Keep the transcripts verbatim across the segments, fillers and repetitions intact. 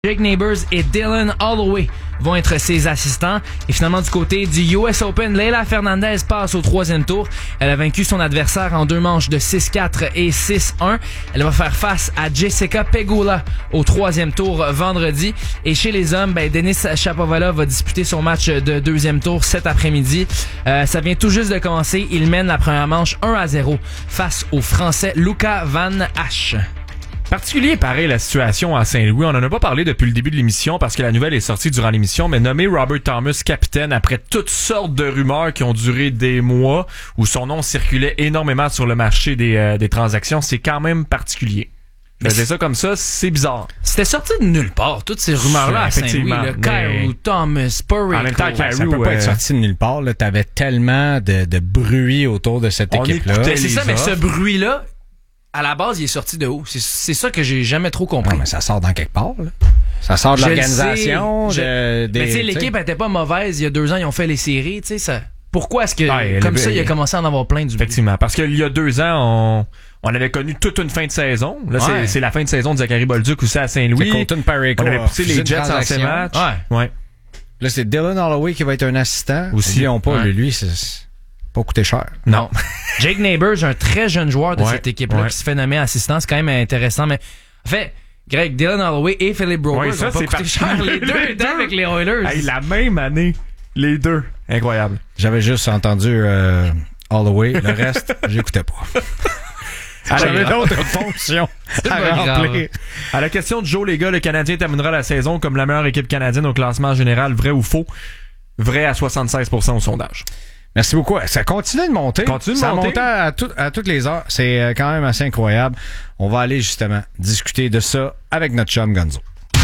Jake Neighbors et Dylan Holloway vont être ses assistants. Et finalement, du côté du U S Open, Leylah Fernandez passe au troisième tour. Elle a vaincu son adversaire en deux manches de six quatre et six un. Elle va faire face à Jessica Pegula au troisième tour vendredi. Et chez les hommes, ben, Denis Shapovalov va disputer son match de deuxième tour cet après-midi. Euh, ça vient tout juste de commencer. Il mène la première manche un à zéro face au Français Luca Van Hache. Particulier, pareil, la situation à Saint-Louis. On en a pas parlé depuis le début de l'émission parce que la nouvelle est sortie durant l'émission, mais nommé Robert Thomas capitaine après toutes sortes de rumeurs qui ont duré des mois où son nom circulait énormément sur le marché des, euh, des transactions, c'est quand même particulier. Mais c'est ça comme ça, c'est bizarre. C'était sorti de nulle part, toutes ces rumeurs-là à Saint-Louis. Là, Kyrou, mais... Thomas, Parayko. En même temps, Ça Kyrou, peut pas euh... être sorti de nulle part. Là. T'avais tellement de, de bruit autour de cette On équipe-là. écoutait C'est les ça, mais offres. ce bruit-là, à la base, il est sorti de où? C'est, c'est ça que j'ai jamais trop compris. Non, mais ça sort dans quelque part. Là. Ça sort de Je le l'organisation. sais, de, je- des, mais tu sais, t'sais. l'équipe était pas mauvaise. Il y a deux ans, ils ont fait les séries. Tu sais, ça. Pourquoi est-ce que, Ouais, comme le- ça, il a commencé à en avoir plein du bruit? Effectivement, parce qu'il y a deux ans, on, on avait connu toute une fin de saison. Là, Ouais. c'est, c'est la fin de saison de Zachary Bolduc aussi à Saint-Louis. C'est Colton Parayko On avait a poussé refusé les une Jets en ces transaction. matchs. Ouais. Ouais. Là, c'est Dylan Holloway qui va être un assistant. Aussi. Oublions pas, Ouais. lui, lui, c'est c'est pas coûté cher. Non. Jake Neighbors, un très jeune joueur de Ouais, cette équipe-là ouais. qui se fait nommer assistant, c'est quand même intéressant. Mais en fait, Greg, Dylan Holloway et Philip Brower Ouais, ont ça, pas c'est coûté cher. particulier. Les deux Les étaient deux. avec les Oilers. Hey, la même année, les deux. Incroyable. J'avais juste entendu euh, Holloway. Le reste, j'écoutais pas. J'avais d'autres fonctions à pas grave. remplir. À la question de Joe, les gars, le Canadien terminera la saison comme la meilleure équipe canadienne au classement général, vrai ou faux? Vrai à soixante-seize pour cent au sondage. Merci beaucoup. Ça continue de monter. Continue de ça monter. monte à, tout- à toutes les heures. C'est euh, quand même assez incroyable. On va aller justement discuter de ça avec notre chum Gonzo.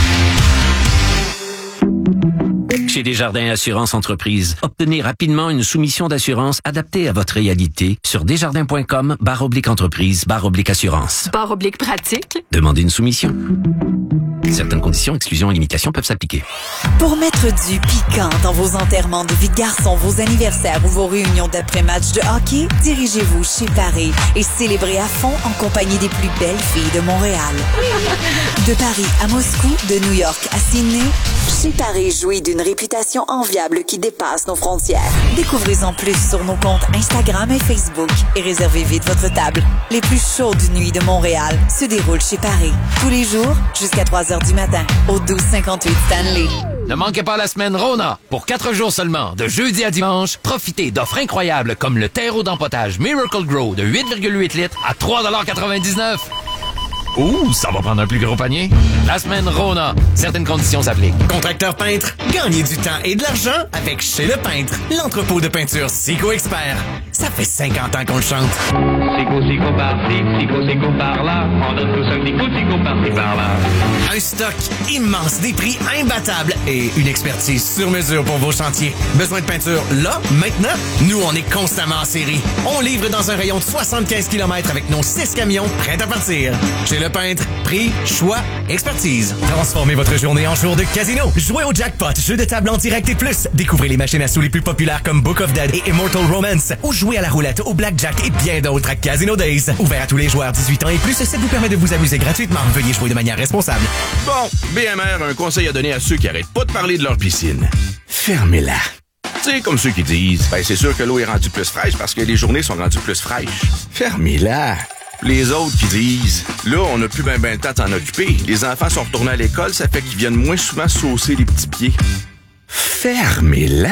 Chez Desjardins Assurance Entreprise, obtenez rapidement une soumission d'assurance adaptée à votre réalité sur desjardins.com barre oblique entreprise barre oblique assurance. Barre oblique pratique. Demandez une soumission. Certaines conditions, exclusions et limitations peuvent s'appliquer. Pour mettre du piquant dans vos enterrements de vie de garçon, vos anniversaires ou vos réunions d'après-match de hockey, dirigez-vous chez Paris et célébrez à fond en compagnie des plus belles filles de Montréal. De Paris à Moscou, de New York à Sydney, chez Paris jouit d'une réputation enviable qui dépasse nos frontières. Découvrez-en plus sur nos comptes Instagram et Facebook et réservez vite votre table. Les plus chaudes nuits de Montréal se déroulent chez Paris. Tous les jours, jusqu'à trois heures du matin, au douze cinquante-huit Stanley. Ne manquez pas la semaine Rona. Pour quatre jours seulement, de jeudi à dimanche, profitez d'offres incroyables comme le terreau d'empotage Miracle Grow de huit virgule huit litres à trois dollars quatre-vingt-dix-neuf. Ouh, ça va prendre un plus gros panier. La semaine Rona. Certaines conditions s'appliquent. Contracteur peintre, gagnez du temps et de l'argent avec Chez le Peintre, l'entrepôt de peinture Sico Expert. Ça fait cinquante ans qu'on le chante. Sico, sico par-ci, sico, sico par-là. On donne tous un petit coup de sico par-ci, par-là. Un stock immense, des prix imbattables et une expertise sur mesure pour vos chantiers. Besoin de peinture là, maintenant? Nous, on est constamment en série. On livre dans un rayon de soixante-quinze kilomètres avec nos six camions prêts à partir. Chez le Peintre, prix, choix, expertise. Transformez votre journée en jour de casino. Jouez au jackpot, jeu de table en direct et plus. Découvrez les machines à sous les plus populaires comme Book of Dead et Immortal Romance. Ou jouez à la roulette, au blackjack et bien d'autres à Casino Days. Ouvert à tous les joueurs dix-huit ans et plus, ça vous permet de vous amuser gratuitement. Veuillez jouer de manière responsable. Bon, B M R a un conseil à donner à ceux qui arrêtent pas de parler de leur piscine. Fermez-la. Tu sais, comme ceux qui disent, ben c'est sûr que l'eau est rendue plus fraîche parce que les journées sont rendues plus fraîches. Fermez-la. Les autres qui disent, là, on n'a plus ben ben le temps de s'en occuper. Les enfants sont retournés à l'école, ça fait qu'ils viennent moins souvent saucer les petits pieds. Fermez-la.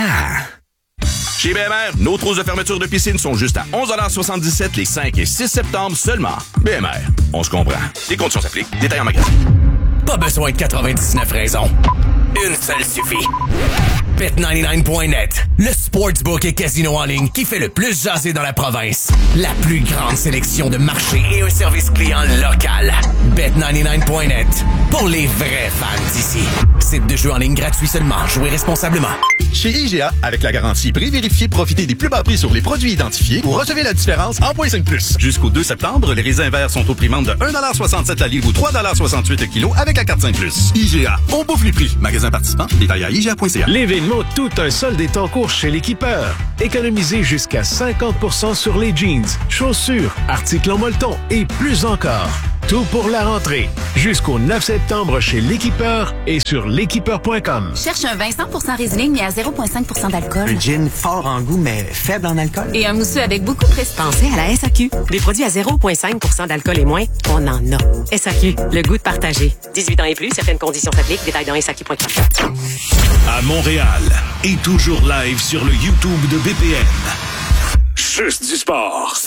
Chez B M R, nos trousses de fermeture de piscine sont juste à onze soixante-dix-sept les cinq et six septembre seulement. B M R, on se comprend. Les conditions s'appliquent. Détails en magasin. Pas besoin de quatre-vingt-dix-neuf raisons. Une seule suffit. bet quatre-vingt-dix-neuf point net, le sportsbook et casino en ligne qui fait le plus jaser dans la province. La plus grande sélection de marchés et un service client local. bet quatre-vingt-dix-neuf point net, pour les vrais fans d'ici. Site de jeu en ligne gratuit seulement. Jouez responsablement. Chez I G A, avec la garantie prix vérifié, profitez des plus bas prix sur les produits identifiés ou recevez la différence en point cinq plus. Jusqu'au deux septembre, les raisins verts sont au prix vente de un dollar soixante-sept la livre ou trois dollars soixante-huit le kilo avec la carte cinq plus. I G A, on bouffe les prix. Magasin participant, détail à I G A point C A. L'événement Tout un solde est en cours chez l'équipeur. Économisez jusqu'à cinquante pour cent sur les jeans, chaussures, articles en molleton et plus encore. Tout pour la rentrée. Jusqu'au neuf septembre chez l'Équipeur et sur l'équipeur point com. Cherche un vin cent pour cent Riesling mais à zéro virgule cinq pour cent d'alcool. Un gin fort en goût mais faible en alcool. Et un mousseux avec beaucoup de prestige. Pensez à la S A Q. Des produits à zéro virgule cinq pour cent d'alcool et moins, on en a. S A Q, le goût de partager. dix-huit ans et plus, certaines conditions s'appliquent. Détails dans S A Q point com. À Montréal et toujours live sur le YouTube de B P M. Juste du sport.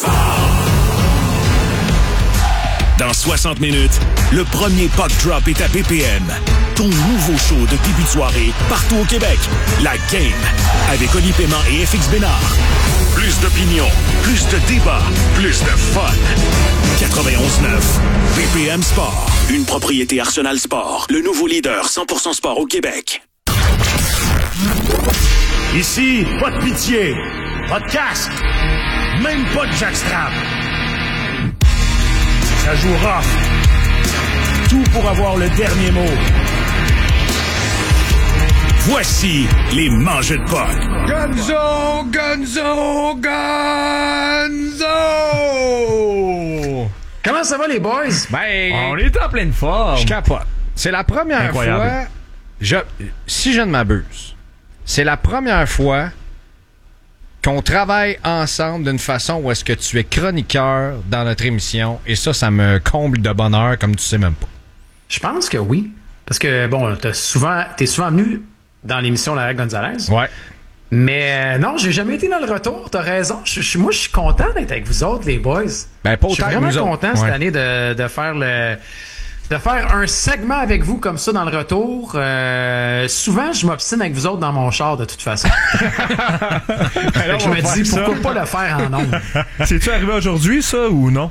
Dans soixante minutes, le premier puck drop est à B P M. Ton nouveau show de début de soirée partout au Québec. La Game avec Oli Paiement et F X Bénard. Plus d'opinion, plus de débats, plus de fun. quatre-vingt-onze neuf B P M Sport. Une propriété Arsenal Sport. Le nouveau leader cent pour cent sport au Québec. Ici, pas de pitié, pas de casque, même pas de jackstrap. Ça joue rough. Tout pour avoir le dernier mot. Voici les mangeux de potes. Gonzo, Gonzo, Gonzo! Comment ça va les boys? Ben, on est en pleine forme. Je capote. C'est la première Incroyable. fois, je, si je ne m'abuse, c'est la première fois qu'on travaille ensemble d'une façon où est-ce que tu es chroniqueur dans notre émission. Et ça, ça me comble de bonheur comme tu sais même pas. Je pense que oui. Parce que, bon, t'as souvent, t'es souvent venu dans l'émission Larry Gonzalez. Ouais. Mais euh, non, j'ai jamais été dans le retour. T'as raison. Je, je, moi, je suis content d'être avec vous autres, les boys. Ben, pas je suis autant que vraiment nous autres. content cette Ouais. année de, de faire le... de faire un segment avec vous comme ça dans le retour. Euh, souvent, je m'obstine avec vous autres dans mon char de toute façon. Fait que je me dis, pourquoi pas le faire en ondes? C'est-tu arrivé aujourd'hui, ça, ou non?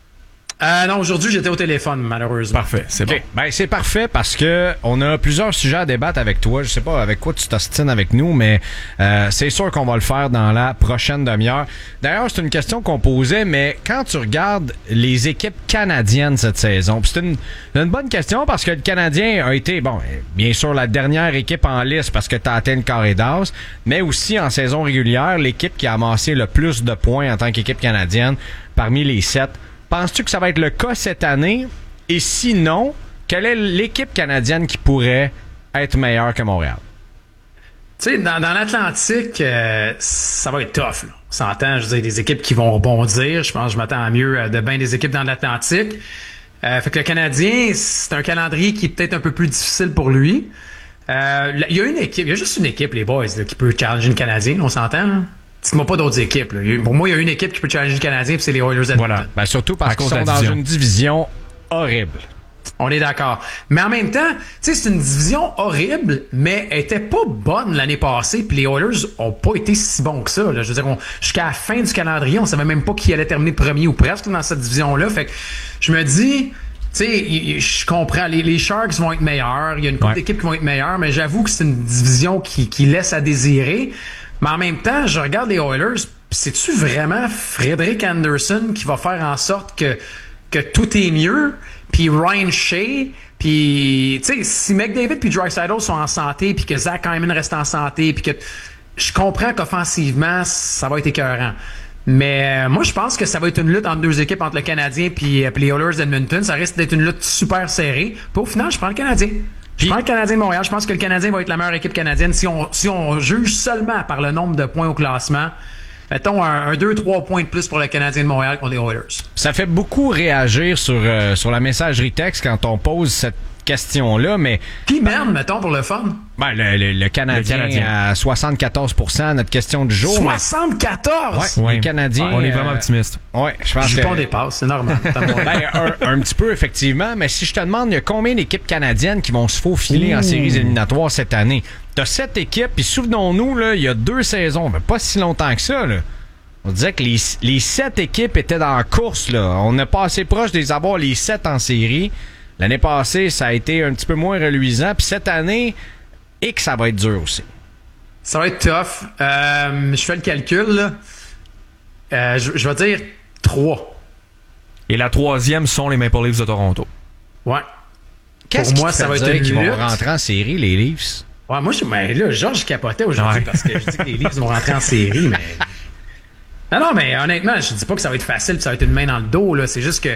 Euh, non, aujourd'hui, j'étais au téléphone, malheureusement. Parfait, c'est okay. bon. Ben, c'est parfait parce que on a plusieurs sujets à débattre avec toi. Je sais pas avec quoi tu t'ostines avec nous, mais euh, c'est sûr qu'on va le faire dans la prochaine demi-heure. D'ailleurs, c'est une question qu'on posait, mais quand tu regardes les équipes canadiennes cette saison, c'est une, une bonne question parce que le Canadien a été, bon, bien sûr, la dernière équipe en liste parce que tu as atteint le carré d'as, mais aussi en saison régulière, l'équipe qui a amassé le plus de points en tant qu'équipe canadienne parmi les sept. Penses-tu que ça va être le cas cette année? Et sinon, quelle est l'équipe canadienne qui pourrait être meilleure que Montréal? Tu sais, dans, dans l'Atlantique, euh, ça va être tough. Là. On s'entend, je veux dire, des équipes qui vont rebondir. Je pense que je m'attends à mieux euh, de bien des équipes dans l'Atlantique. Euh, fait que le Canadien, c'est un calendrier qui est peut-être un peu plus difficile pour lui. Euh, il y a une équipe, il y a juste une équipe, les boys, là, qui peut challenger le Canadien, on s'entend, là? Dites-moi pas d'autres équipes. Là. Pour moi, il y a une équipe qui peut challenger le Canadien, puis c'est les Oilers Edmonton. Voilà. Ben, surtout parce qu'ils sont dans une division horrible. On est d'accord. Mais en même temps, tu sais, c'est une division horrible, mais elle était pas bonne l'année passée, puis les Oilers ont pas été si bons que ça. Là. Je veux dire, on, jusqu'à la fin du calendrier, on savait même pas qui allait terminer premier ou presque dans cette division-là. Fait que je me dis... Tu sais, je comprends, les, les Sharks vont être meilleurs, il y a une couple ouais. d'équipes qui vont être meilleures, mais j'avoue que c'est une division qui, qui laisse à désirer. Mais en même temps, je regarde les Oilers, pis c'est-tu vraiment Frederik Andersen qui va faire en sorte que, que tout est mieux? Puis Ryan Shea, puis tu sais, si McDavid puis Draisaitl sont en santé, puis que Zach Hyman reste en santé, puis que je comprends qu'offensivement, ça va être écœurant. Mais euh, moi, je pense que ça va être une lutte entre deux équipes, entre le Canadien puis euh, les Oilers d'Edmonton. Ça risque d'être une lutte super serrée. Puis au final, je prends le Canadien. Je prends le Canadien de Montréal. Je pense que le Canadien va être la meilleure équipe canadienne si on, si on juge seulement par le nombre de points au classement. Mettons un, un deux trois points de plus pour le Canadien de Montréal contre les Oilers. Ça fait beaucoup réagir sur, euh, sur la messagerie texte quand on pose cette question-là, mais... Qui mène, mettons, pour le fun? Ben, le, le, le, Canadien, le Canadien à soixante-quatorze pour cent, notre question du jour. soixante-quatorze? Ouais, ouais. Les Canadiens... Ouais, on est vraiment optimiste. Ouais, je pense que... on dépasse, c'est normal. ben, un, un petit peu, effectivement, mais si je te demande, il y a combien d'équipes canadiennes qui vont se faufiler Ouh. en séries éliminatoires cette année? T'as sept équipes, puis souvenons-nous, là, il y a deux saisons, mais pas si longtemps que ça, là. On disait que les, les sept équipes étaient dans la course, là. On n'est pas assez proche de les avoir les sept en série. L'année passée, ça a été un petit peu moins reluisant. Puis cette année, et que ça va être dur aussi. Ça va être tough. Euh, je fais le calcul, là. Euh, je, je vais dire trois. Et la troisième sont les Maple Leafs de Toronto. Ouais. Qu'est-ce Pour moi, ça va être une qu'ils lutte. Vont rentrer en série, les Leafs? Ouais, moi, je, ben, là, Georges capotait aujourd'hui ouais. parce que je dis que les Leafs vont rentrer en série, mais... Non, non, mais honnêtement, je dis pas que ça va être facile, que ça va être une main dans le dos, là. C'est juste que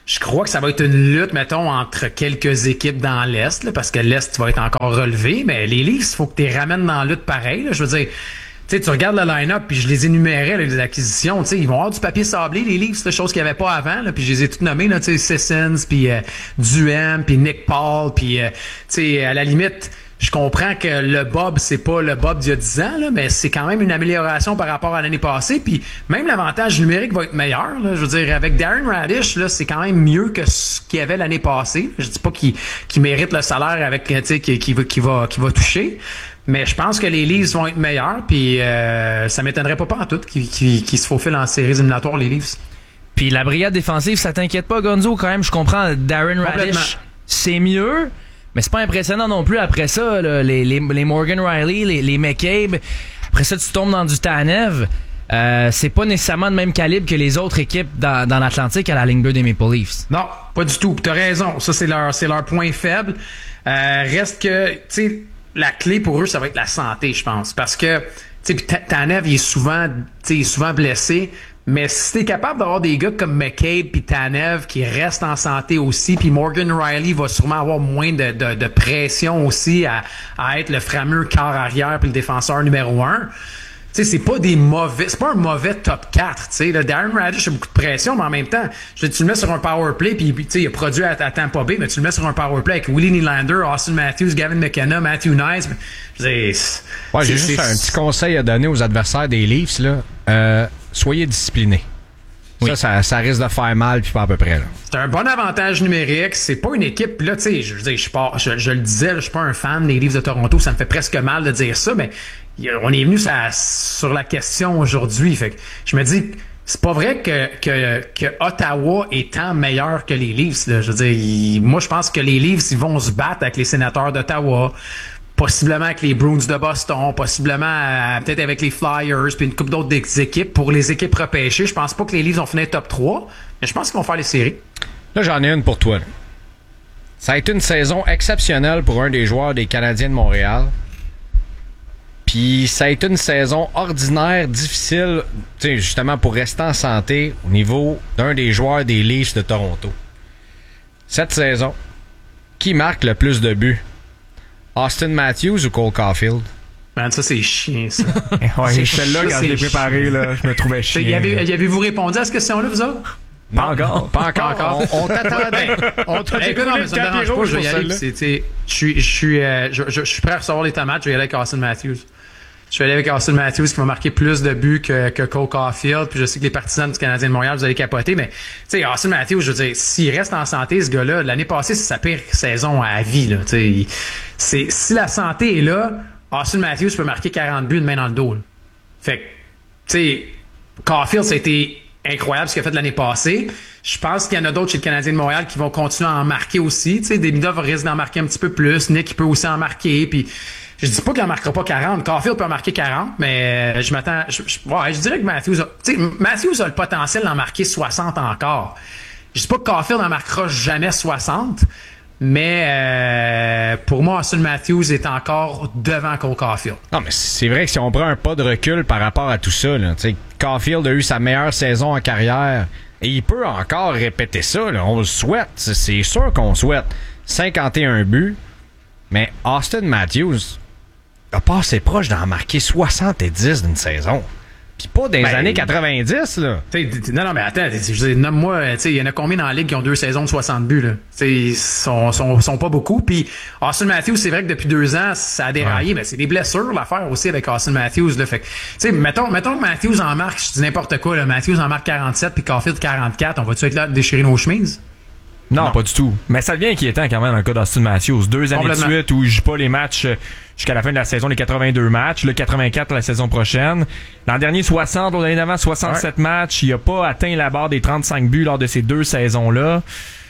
Je crois que ça va être une lutte, mettons, entre quelques équipes dans l'Est, là, parce que l'Est va être encore relevé, mais les Leafs, il faut que tu les ramènes dans la lutte pareil. Là. Je veux dire, tu sais, tu regardes le line-up, puis je les énumérais, là, les acquisitions, tu sais, ils vont avoir du papier sablé, les Leafs, c'est chose qu'il n'y avait pas avant, là, puis je les ai toutes nommées, là, tu sais, Sissons, puis euh, Duhem, puis Nick Paul, puis, euh, tu sais, à la limite... Je comprends que le Bob, c'est pas le Bob d'il y a dix ans, là, mais c'est quand même une amélioration par rapport à l'année passée. Puis même l'avantage numérique va être meilleur. Là. Je veux dire, avec Darren Radish, là, c'est quand même mieux que ce qu'il y avait l'année passée. Je dis pas qu'il, qu'il mérite le salaire avec, tu sais, qu'il, qu'il va, qu'il va, qu'il va toucher. Mais je pense que les Leafs vont être meilleurs. Puis euh, ça m'étonnerait pas pas en tout qu'ils, qu'ils, qu'ils se faufilent en séries éliminatoires, les Leafs. Puis la brigade défensive, ça t'inquiète pas, Gonzo, quand même. Je comprends, Darren Radish, c'est mieux. Mais c'est pas impressionnant non plus après ça, là, les, les, les Morgan Riley, les, les McCabe. Après ça, tu tombes dans du Tanev. Euh, c'est pas nécessairement le même calibre que les autres équipes dans, dans l'Atlantique à la ligne bleue des Maple Leafs. Non, pas du tout. T'as raison. Ça, c'est leur, c'est leur point faible. Euh, reste que, tu sais, la clé pour eux, ça va être la santé, je pense. Parce que, tu sais, Tanev, il est souvent, tu sais, il est souvent blessé. Mais si t'es capable d'avoir des gars comme McCabe puis Tanev qui restent en santé aussi, puis Morgan Riley va sûrement avoir moins de, de, de pression aussi à, à être le fameux quart arrière puis le défenseur numéro un. Tu sais, c'est pas des mauvais, c'est pas un mauvais top quatre, tu sais. Darren Radish a beaucoup de pression, mais en même temps, je tu le mets sur un power play, puis tu sais, il a produit à, à Tampa Bay, mais tu le mets sur un power play avec Willie Nylander, Austin Matthews, Gavin McKenna, Matthew Nice. Je veux dire, ouais, j'ai juste un petit conseil à donner aux adversaires des Leafs, là. Euh, soyez disciplinés. Oui. Ça, ça, ça risque de faire mal, puis pas à peu près, là. C'est un bon avantage numérique. C'est pas une équipe, là, tu sais, je veux dire, je, pas, je, je le disais, là, je suis pas un fan des Leafs de Toronto, ça me fait presque mal de dire ça, mais on est venu ça, sur la question aujourd'hui. Fait que je me dis, c'est pas vrai que, que, que Ottawa est tant meilleur que les Leafs, là. Je veux dire, il, moi, je pense que les Leafs, ils vont se battre avec les Sénateurs d'Ottawa, possiblement avec les Bruins de Boston, possiblement euh, peut-être avec les Flyers, puis une couple d'autres équipes. Pour les équipes repêchées, je pense pas que les Leafs vont finir top trois, mais je pense qu'ils vont faire les séries. Là, j'en ai une pour toi. Là. Ça a été une saison exceptionnelle pour un des joueurs des Canadiens de Montréal. Puis ça a été une saison ordinaire, difficile, tu sais, justement pour rester en santé au niveau d'un des joueurs des Leafs de Toronto. Cette saison, qui marque le plus de buts? Austin Matthews ou Cole Caulfield? Man, ça, c'est chiant, ça. ouais, c'est celle-là, quand je l'ai préparé, là, je me trouvais chiant. Y avait, y avez-vous répondu à cette question-là, vous autres? Pas encore. Pas encore. encore. On, on t'attendait. On t'a écoute, non, mais ça me dérange pas. Je vais y aller. Je suis, je suis, euh, je, je, je suis prêt à recevoir les tomates. Je vais y aller avec Austin Matthews. Je vais aller avec Austin Matthews qui va marquer plus de buts que, que Cole Caulfield. Puis je sais que les partisans du Canadien de Montréal, vous allez capoter. Mais, tu sais, Austin Matthews, je veux dire, s'il reste en santé, ce gars-là, l'année passée, c'est sa pire saison à vie, là. Tu sais, c'est, si la santé est là, Austin Matthews peut marquer quarante buts de main dans le dos, là. Fait que, tu sais, Caulfield, ça a été incroyable ce qu'il a fait l'année passée. Je pense qu'il y en a d'autres chez le Canadien de Montréal qui vont continuer à en marquer aussi. Tu sais, Demidov risque d'en marquer un petit peu plus. Nick, il peut aussi en marquer. Puis, je dis pas qu'il en marquera pas quarante. Caulfield peut en marquer quarante, mais je m'attends. Je, je, ouais, je dirais que Matthews a, tu sais, Matthews a le potentiel d'en marquer soixante encore. Je dis pas que Caulfield en marquera jamais soixante, mais euh, pour moi, Austin Matthews est encore devant Cole Caulfield. Non, mais c'est vrai que si on prend un pas de recul par rapport à tout ça, là, tu sais, Caulfield a eu sa meilleure saison en carrière et il peut encore répéter ça. Là, on le souhaite. C'est, c'est sûr qu'on souhaite. cinquante et un buts, mais Austin Matthews a pas assez proche d'en marquer soixante-dix d'une saison. Puis pas dans les ben, années quatre-vingt-dix, là. Non, non, mais attends, je veux dire, nomme-moi, il y en a combien dans la ligue qui ont deux saisons de soixante buts, là? Ils sont, sont, sont pas beaucoup. Puis Austin Matthews, c'est vrai que depuis deux ans, ça a déraillé, ouais. Mais c'est des blessures, l'affaire aussi avec Austin Matthews, là. Fait que, tu sais, mettons, mettons que Matthews en marque, je dis n'importe quoi, là. Matthews en marque quarante-sept, puis Caulfield quarante-quatre. On va-tu être là de déchirer nos chemises? Non, non, pas du tout. Mais ça devient inquiétant quand même dans le cas d'Austin Matthews. Deux années de suite où il joue pas les matchs jusqu'à la fin de la saison, les quatre-vingt-deux matchs. Le quatre-vingt-quatre la saison prochaine. L'an dernier, soixante. L'année d'avant, soixante-sept ouais. matchs. Il a pas atteint la barre des trente-cinq buts lors de ces deux saisons-là.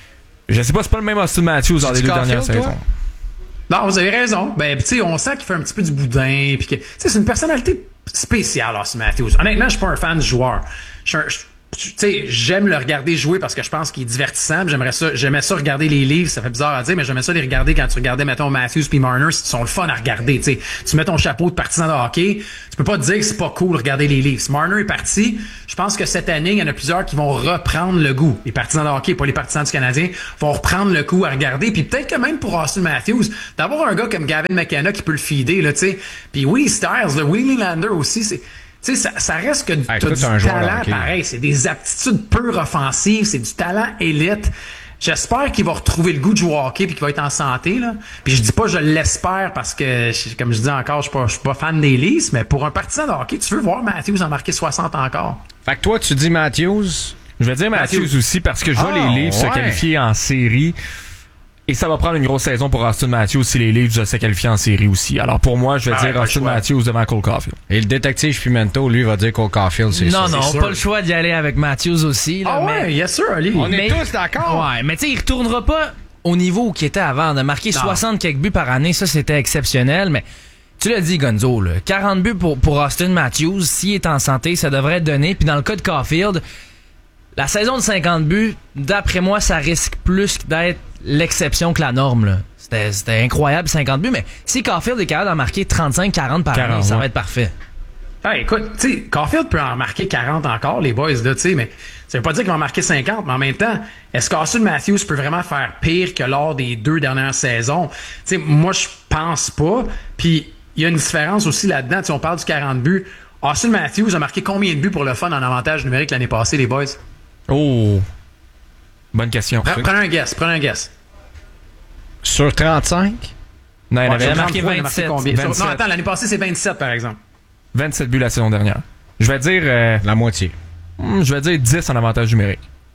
Je sais pas, c'est pas le même Austin Matthews dans les deux dernières saisons. Toi? Non, vous avez raison. Ben, tu sais, on sent qu'il fait un petit peu du boudin. Puis que, tu sais, c'est une personnalité spéciale, Austin Matthews. Honnêtement, je suis pas un fan du joueur. Je suis tu sais, j'aime le regarder jouer parce que je pense qu'il est divertissant. J'aimerais ça, j'aimais ça regarder les livres, ça fait bizarre à dire, mais j'aimais ça les regarder quand tu regardais, mettons, Matthews puis Marner, ils sont le fun à regarder, tu sais. Tu mets ton chapeau de partisan de hockey, tu peux pas te dire que c'est pas cool de regarder les livres. Si Marner est parti, je pense que cette année, il y en a plusieurs qui vont reprendre le goût. Les partisans de hockey, pas les partisans du Canadien, vont reprendre le coup à regarder, puis peut-être que même pour Austin Matthews, d'avoir un gars comme Gavin McKenna qui peut le feeder, là, tu sais. Puis oui, Styles, le Wheeling Lander aussi, c'est... Tu sais, ça, ça reste que hey, t'as du un talent pareil. C'est des aptitudes pures offensives. C'est du talent élite. J'espère qu'il va retrouver le goût de jouer au hockey puis qu'il va être en santé, là. Puis je dis pas je l'espère parce que, comme je dis encore, je suis pas, je suis pas fan des Leafs, mais pour un partisan de hockey, tu veux voir Matthews en marquer soixante encore. Fait que toi, tu dis Matthews? Je vais dire Matthews, Matthews aussi parce que je vois oh, les Leafs ouais. se qualifier en série. Et ça va prendre une grosse saison pour Austin Matthews si les Leafs se qualifient en série aussi. Alors pour moi, je vais ah, dire Austin Matthews devant Cole Caulfield. Et le détective Pimento, lui, va dire Cole Caulfield, c'est Non, sûr. non, c'est pas sûr. Le choix d'y aller avec Matthews aussi. Là, ah mais... ouais, yes sir, Ali. On mais... est tous d'accord. Ouais, mais tu sais, il retournera pas au niveau où il était avant. De marquer non. soixante quelques buts par année, ça c'était exceptionnel, mais tu l'as dit, Gonzo, là, quarante buts pour, pour Austin Matthews, s'il est en santé, ça devrait donner. Puis dans le cas de Caulfield, la saison de cinquante buts, d'après moi, ça risque plus d'être l'exception que la norme, là. C'était, c'était incroyable, cinquante buts, mais si Caulfield est capable d'en marquer trente-cinq quarante par année, ça va être parfait. Hey, écoute, tu sais, Caulfield peut en marquer quarante encore, les boys, là, tu sais, mais ça veut pas dire qu'il va en marquer cinquante, mais en même temps, est-ce qu'Austin Matthews peut vraiment faire pire que lors des deux dernières saisons? Tu sais, moi, je pense pas. Puis, il y a une différence aussi là-dedans. Tu sais, on parle du quarante buts. Austin Matthews a marqué combien de buts pour le fun en avantage numérique l'année passée, les boys? Oh! Bonne question. Pre- prenez un guess, prenez un guess. Sur trente-cinq? Non, il ouais, avait il a marqué vingt-sept. Combien? vingt-sept. Non, attends, l'année passée, c'est vingt-sept, par exemple. vingt-sept buts la saison dernière. Je vais dire... Euh, la moitié. Hmm, je vais dire dix en avantage numérique.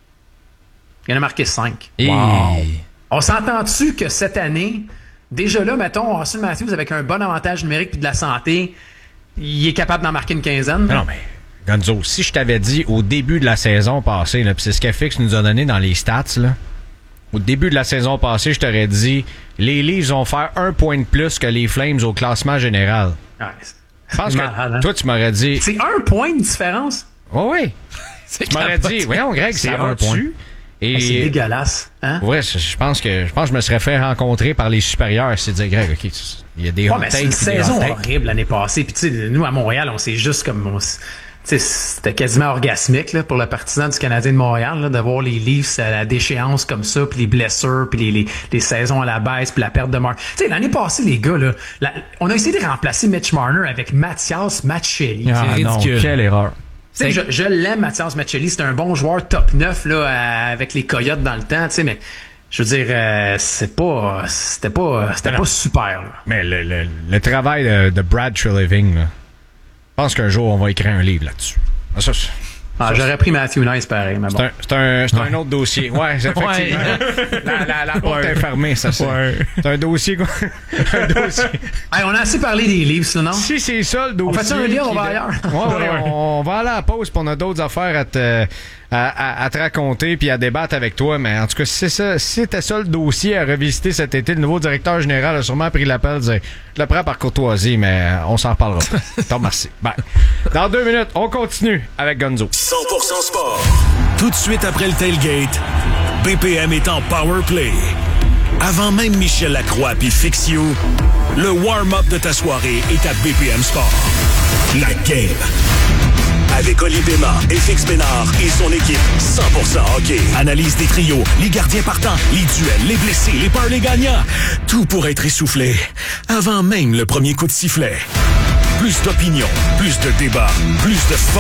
Il en a marqué cinq. Et... Wow. On s'entend-tu que cette année, déjà là, mettons, Austin Matthews, avec un bon avantage numérique et de la santé, il est capable d'en marquer une quinzaine? Non, mais... Gonzo, si je t'avais dit au début de la saison passée, là, pis c'est ce qu'F X nous a donné dans les stats, là, au début de la saison passée, je t'aurais dit les Leafs vont faire un point de plus que les Flames au classement général. Ouais, je pense que malade, hein? Toi, tu m'aurais dit... C'est un point de différence? Oui, oui. Tu m'aurais dit, voyons, Greg, c'est un point. Et c'est dégueulasse. Hein? Ouais, je pense que je pense que je me serais fait rencontrer par les supérieurs. C'est dire, Greg, ok, il y a des hot takes. C'est une saison horrible l'année passée. Puis tu sais, nous à Montréal, on s'est juste comme... On, T'sais, c'était quasiment orgasmique là, pour le partisan du Canadien de Montréal là, de voir les Leafs à la déchéance comme ça, puis les blessures, puis les, les, les saisons à la baisse, puis la perte de marque. Tu sais, l'année passée, les gars, là, la, on a essayé de remplacer Mitch Marner avec Mathias Maccelli. Ah, c'est ridicule. Non, quelle erreur. C'est... Je, je l'aime, Mathias Maccelli. C'est un bon joueur top neuf là, à, avec les Coyotes dans le temps, tu sais, mais... Je veux dire, euh, c'est pas, c'était pas, c'était non. pas super. Là. Mais le, le, le travail de, de Brad Treliving, là. Je pense qu'un jour, on va écrire un livre là-dessus. Ah, ça, ça, ah, ça, j'aurais pris Matthew Nice pareil, mais bon. C'est un, c'est un, c'est ouais. un autre dossier. Ouais, effectivement. Ouais. La, la, la porte ouais. est fermée, ça, c'est. Ouais. C'est un dossier, quoi. un dossier. Hey, on a assez parlé des livres, là, non? Si c'est ça, le dossier. On fait ça un livre, on va ailleurs. Ouais, ouais, on va aller à la pause, puis on a d'autres affaires à te, à, à, à te raconter, puis à débattre avec toi. Mais en tout cas, si, c'est ça, si c'était ça le dossier à revisiter cet été, le nouveau directeur général a sûrement pris l'appel, disait, je le prends par courtoisie, mais on s'en reparlera pas. T'en remercie. Bye. Dans deux minutes, on continue avec Gonzo. cent pour cent sport. Tout de suite après le tailgate, B P M est en power play. Avant même Michel Lacroix puis Fix You, le warm-up de ta soirée est à B P M Sport. La game. Avec Oli Béma, F X Bénard et son équipe cent pour cent hockey. Analyse des trios, les gardiens partants, les duels, les blessés, les parlays gagnants. Tout pour être essoufflé avant même le premier coup de sifflet. Plus d'opinion, plus de débat, plus de fun.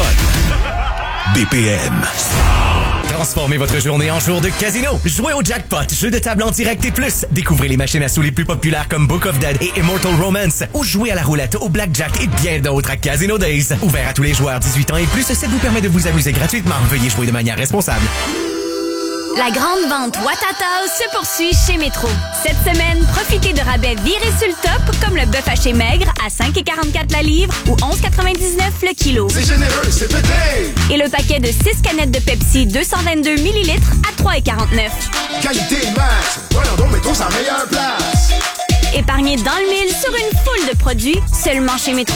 B P M. Transformez votre journée en jour de casino. Jouez au jackpot, jeu de table en direct et plus. Découvrez les machines à sous les plus populaires comme Book of Dead et Immortal Romance. Ou jouez à la roulette, au blackjack et bien d'autres à Casino Days. Ouvert à tous les joueurs dix-huit ans et plus, ça vous permet de vous amuser gratuitement. Veuillez jouer de manière responsable. La grande vente Watatao se poursuit chez Métro. Cette semaine, profitez de rabais virés sur le top, comme le bœuf haché maigre à cinq virgule quarante-quatre la livre ou onze virgule quatre-vingt-dix-neuf le kilo. C'est généreux, c'est pété! Et le paquet de six canettes de Pepsi deux cent vingt-deux millilitres à trois virgule quarante-neuf. Qualité max! Voyons donc, Métro, sa meilleure place! Épargnez dans le mille sur une foule de produits seulement chez Métro.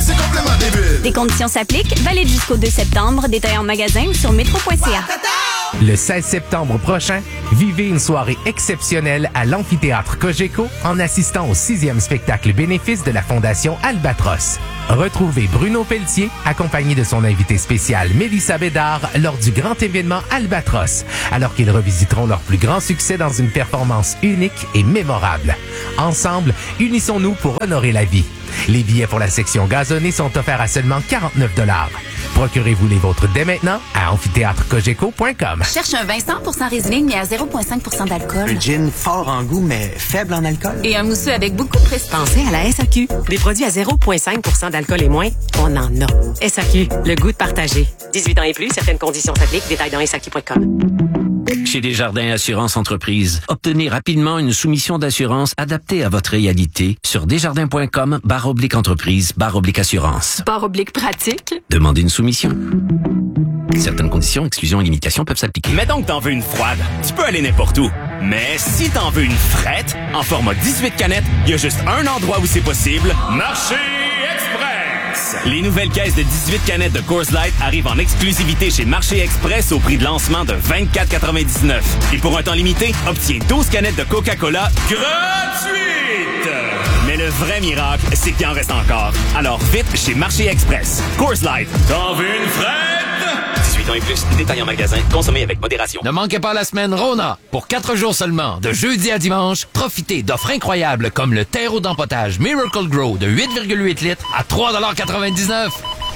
c'est complètement débile. Des conditions s'appliquent, valide jusqu'au deux septembre, détail en magasin ou sur métro point c a. Le seize septembre prochain, vivez une soirée exceptionnelle à l'amphithéâtre Cogeco en assistant au sixième spectacle bénéfice de la Fondation Albatros. Retrouvez Bruno Pelletier, accompagné de son invité spécial Mélissa Bédard, lors du grand événement Albatros, alors qu'ils revisiteront leur plus grand succès dans une performance unique et mémorable. Ensemble, unissons-nous pour honorer la vie. Les billets pour la section gazonnée sont offerts à seulement quarante-neuf dollars. Procurez-vous les vôtres dès maintenant à amphithéâtre cogeco point com. Cherche un vin cent pour cent Riesling, mais à zéro virgule cinq pour cent d'alcool. Un gin fort en goût, mais faible en alcool. Et un mousseux avec beaucoup de prestance. Pensez à la S A Q. Des produits à zéro virgule cinq pour cent d'alcool et moins, on en a. S A Q, le goût de partager. dix-huit ans et plus, certaines conditions s'appliquent. Détails dans S A Q point com. Chez Desjardins Assurance Entreprise, obtenez rapidement une soumission d'assurance adaptée à votre réalité sur desjardins.com barre oblique entreprise barre oblique assurance. Barre oblique pratique. Demandez une soumission. Certaines conditions, exclusions et limitations peuvent s'appliquer. Mettons que t'en veux une froide, tu peux aller n'importe où. Mais si t'en veux une frette, en format dix-huit canettes, il y a juste un endroit où c'est possible. Marché Express! Les nouvelles caisses de dix-huit canettes de Coors Light arrivent en exclusivité chez Marché Express au prix de lancement de vingt-quatre quatre-vingt-dix-neuf. Et pour un temps limité, obtiens douze canettes de Coca-Cola gratuites! Mais le vrai miracle, c'est qu'il en reste encore. Alors vite chez Marché Express. Coors Light. T'en veux une frette? dix-huit ans et plus, détail en magasin, consommez avec modération. Ne manquez pas la semaine Rona. Pour quatre jours seulement, de jeudi à dimanche, profitez d'offres incroyables comme le terreau d'empotage Miracle Grow de huit virgule huit litres à trois quatre-vingt-dix-neuf.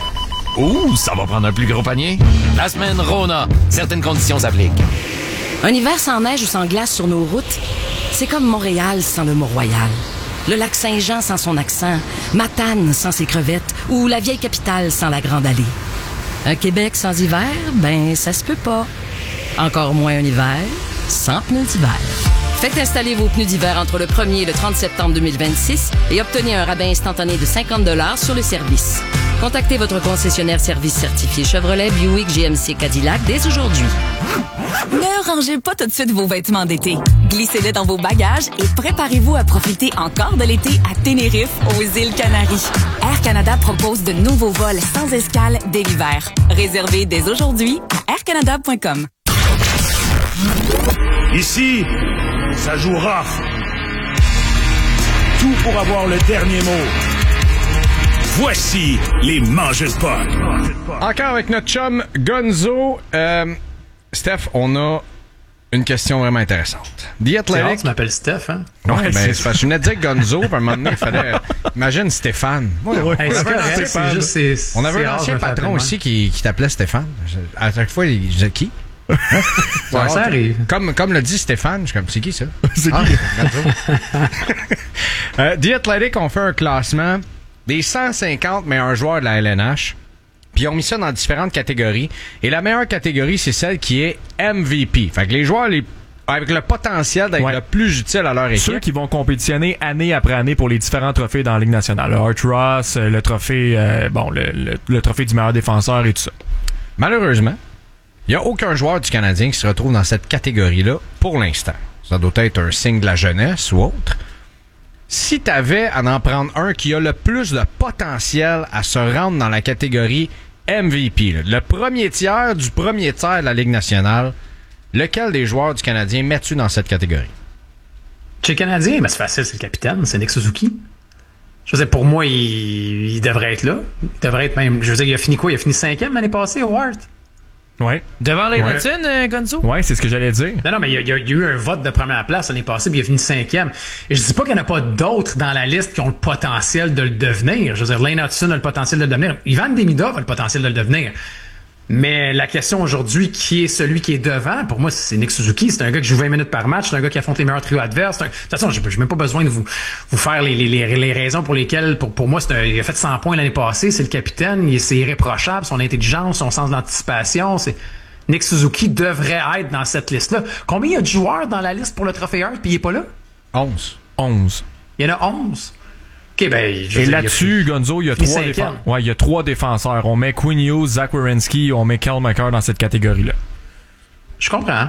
Ouh, ça va prendre un plus gros panier. La semaine Rona. Certaines conditions s'appliquent. Un hiver sans neige ou sans glace sur nos routes, c'est comme Montréal sans le Mont-Royal. Le lac Saint-Jean sans son accent, Matane sans ses crevettes ou la vieille capitale sans la Grande Allée. Un Québec sans hiver, ben ça se peut pas. Encore moins un hiver sans pneus d'hiver. Faites installer vos pneus d'hiver entre le premier et le trente septembre deux mille vingt-six et obtenez un rabais instantané de cinquante dollars sur le service. Contactez votre concessionnaire service certifié Chevrolet, Buick, G M C, Cadillac dès aujourd'hui. Ne rangez pas tout de suite vos vêtements d'été. Glissez-les dans vos bagages et préparez-vous à profiter encore de l'été à Tenerife, aux îles Canaries. Air Canada propose de nouveaux vols sans escale dès l'hiver. Réservez dès aujourd'hui à air canada point com. Ici, ça joue rough. Tout pour avoir le dernier mot. Voici les mangeurs de pot. Encore avec notre chum Gonzo. Euh, Steph, on a une question vraiment intéressante. The Athletic. Tu m'appelles Steph, hein? Ouais, Ouais, ben, c'est- c'est parce que je venais de dire Gonzo, puis à un moment donné, il fallait. Imagine Stéphane. Ouais, Ouais, on c'est avait un correct, ancien- c'est juste- c'est- on avait c'est un rare, ancien je me fais patron appeler aussi qui, qui t'appelait Stéphane. Je- À chaque fois, il disait qui? Hein? Ouais, ça arrive. Comme, comme le dit Stéphane, je suis comme, c'est qui ça? C'est Ah, qui? Gonzo. euh, The Athletic ont fait un classement des cent cinquante meilleurs joueurs de la L N H. Puis ils ont mis ça dans différentes catégories. Et la meilleure catégorie, c'est celle qui est M V P. Fait que les joueurs les, avec le potentiel d'être le plus utile à leur équipe. Ceux qui vont compétitionner année après année pour les différents trophées dans la Ligue nationale. Le Art Ross, le trophée, euh, bon, le, le, le trophée du meilleur défenseur et tout ça. Malheureusement, il n'y a aucun joueur du Canadien qui se retrouve dans cette catégorie-là pour l'instant. Ça doit être un signe de la jeunesse ou autre. Si tu avais à en prendre un qui a le plus de potentiel à se rendre dans la catégorie M V P, là, le premier tiers du premier tiers de la Ligue nationale, lequel des joueurs du Canadien mets-tu dans cette catégorie? Chez le Canadien, ben c'est facile, c'est le capitaine, c'est Nick Suzuki. Je veux dire, pour moi, il, il devrait être là. Il devrait être même. Je veux dire, il a fini quoi? Il a fini cinquième l'année passée, Howard? Ouais. Devant les Ouais. Hudson, euh, Gonzo? Ouais, c'est ce que j'allais dire. Non, non, mais il y, a, il y a eu un vote de première place l'année passée, puis il a fini cinquième. Et je dis pas qu'il n'y en a pas d'autres dans la liste qui ont le potentiel de le devenir. Je veux dire, Lane Hudson a le potentiel de le devenir. Ivan Demidov a le potentiel de le devenir. Mais la question aujourd'hui, qui est celui qui est devant, pour moi, c'est Nick Suzuki. C'est un gars qui joue vingt minutes par match. C'est un gars qui affronte les meilleurs trios adverses. C'est un- De toute façon, j'ai j'ai même pas besoin de vous, vous faire les, les, les, les raisons pour lesquelles, pour, pour moi, c'est un- il a fait cent points l'année passée. C'est le capitaine. Il, c'est irréprochable. Son intelligence, son sens d'anticipation. C'est Nick Suzuki devrait être dans cette liste-là. Combien il y a de joueurs dans la liste pour le Trophée Hart puis il est pas là? onze. onze. Il y en a onze. OK, ben... je veux Et dire, là-dessus, il a- Gonzo, il y a fini trois cinquième. défenseurs. Ouais, il y a trois défenseurs. On met Quinn Hughes, Zach Werenski, on met Kel McCarr dans cette catégorie-là. Je comprends.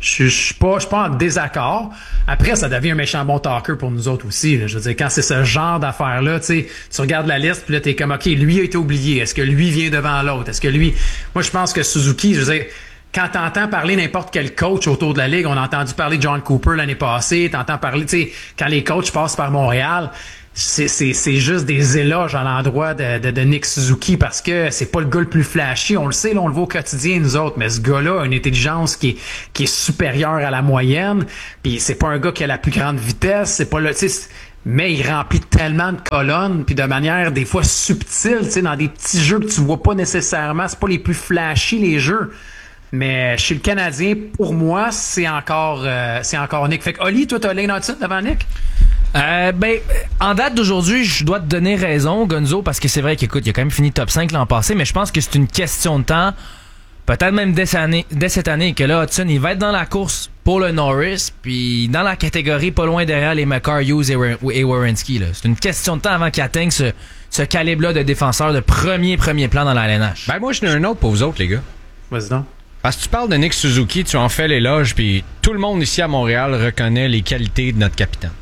Je suis pas, je suis pas en désaccord. Après, ça devient un méchant bon talker pour nous autres aussi. Là. Je veux dire, quand c'est ce genre d'affaires-là, tu sais, tu regardes la liste, puis là, t'es comme, OK, lui a été oublié. Est-ce que lui vient devant l'autre? Est-ce que lui... Moi, je pense que Suzuki, je veux dire, quand t'entends parler n'importe quel coach autour de la Ligue, on a entendu parler de John Cooper l'année passée, t'entends parler, tu sais, quand les coachs passent par Montréal... C'est, c'est, c'est juste des éloges à l'endroit de, de, de Nick Suzuki parce que c'est pas le gars le plus flashy. On le sait, là, on le voit au quotidien, nous autres. Mais ce gars-là a une intelligence qui est, qui est supérieure à la moyenne. Puis c'est pas un gars qui a la plus grande vitesse. C'est pas le, tu sais, mais il remplit tellement de colonnes puis de manière des fois subtile, tu sais, dans des petits jeux que tu vois pas nécessairement. C'est pas les plus flashy, les jeux. Mais chez le Canadien, pour moi, c'est encore, euh, c'est encore Nick. Fait que Oli, toi, t'as Lane Hudson devant Nick? Euh, ben, en date d'aujourd'hui, je dois te donner raison, Gonzo, parce que c'est vrai qu'écoute, il a quand même fini top cinq l'an passé, mais je pense que c'est une question de temps, peut-être même dès cette année, dès cette année que là, Hudson, il va être dans la course pour le Norris, puis dans la catégorie pas loin derrière les McCarr, Hughes et, et Werenski, là. C'est une question de temps avant qu'il atteigne ce, ce calibre-là de défenseur de premier, premier plan dans la L N H. Ben, moi, j'en ai un autre pour vous autres, les gars. Vas-y donc. Parce que tu parles de Nick Suzuki, tu en fais l'éloge, puis tout le monde ici à Montréal reconnaît les qualités de notre capitaine.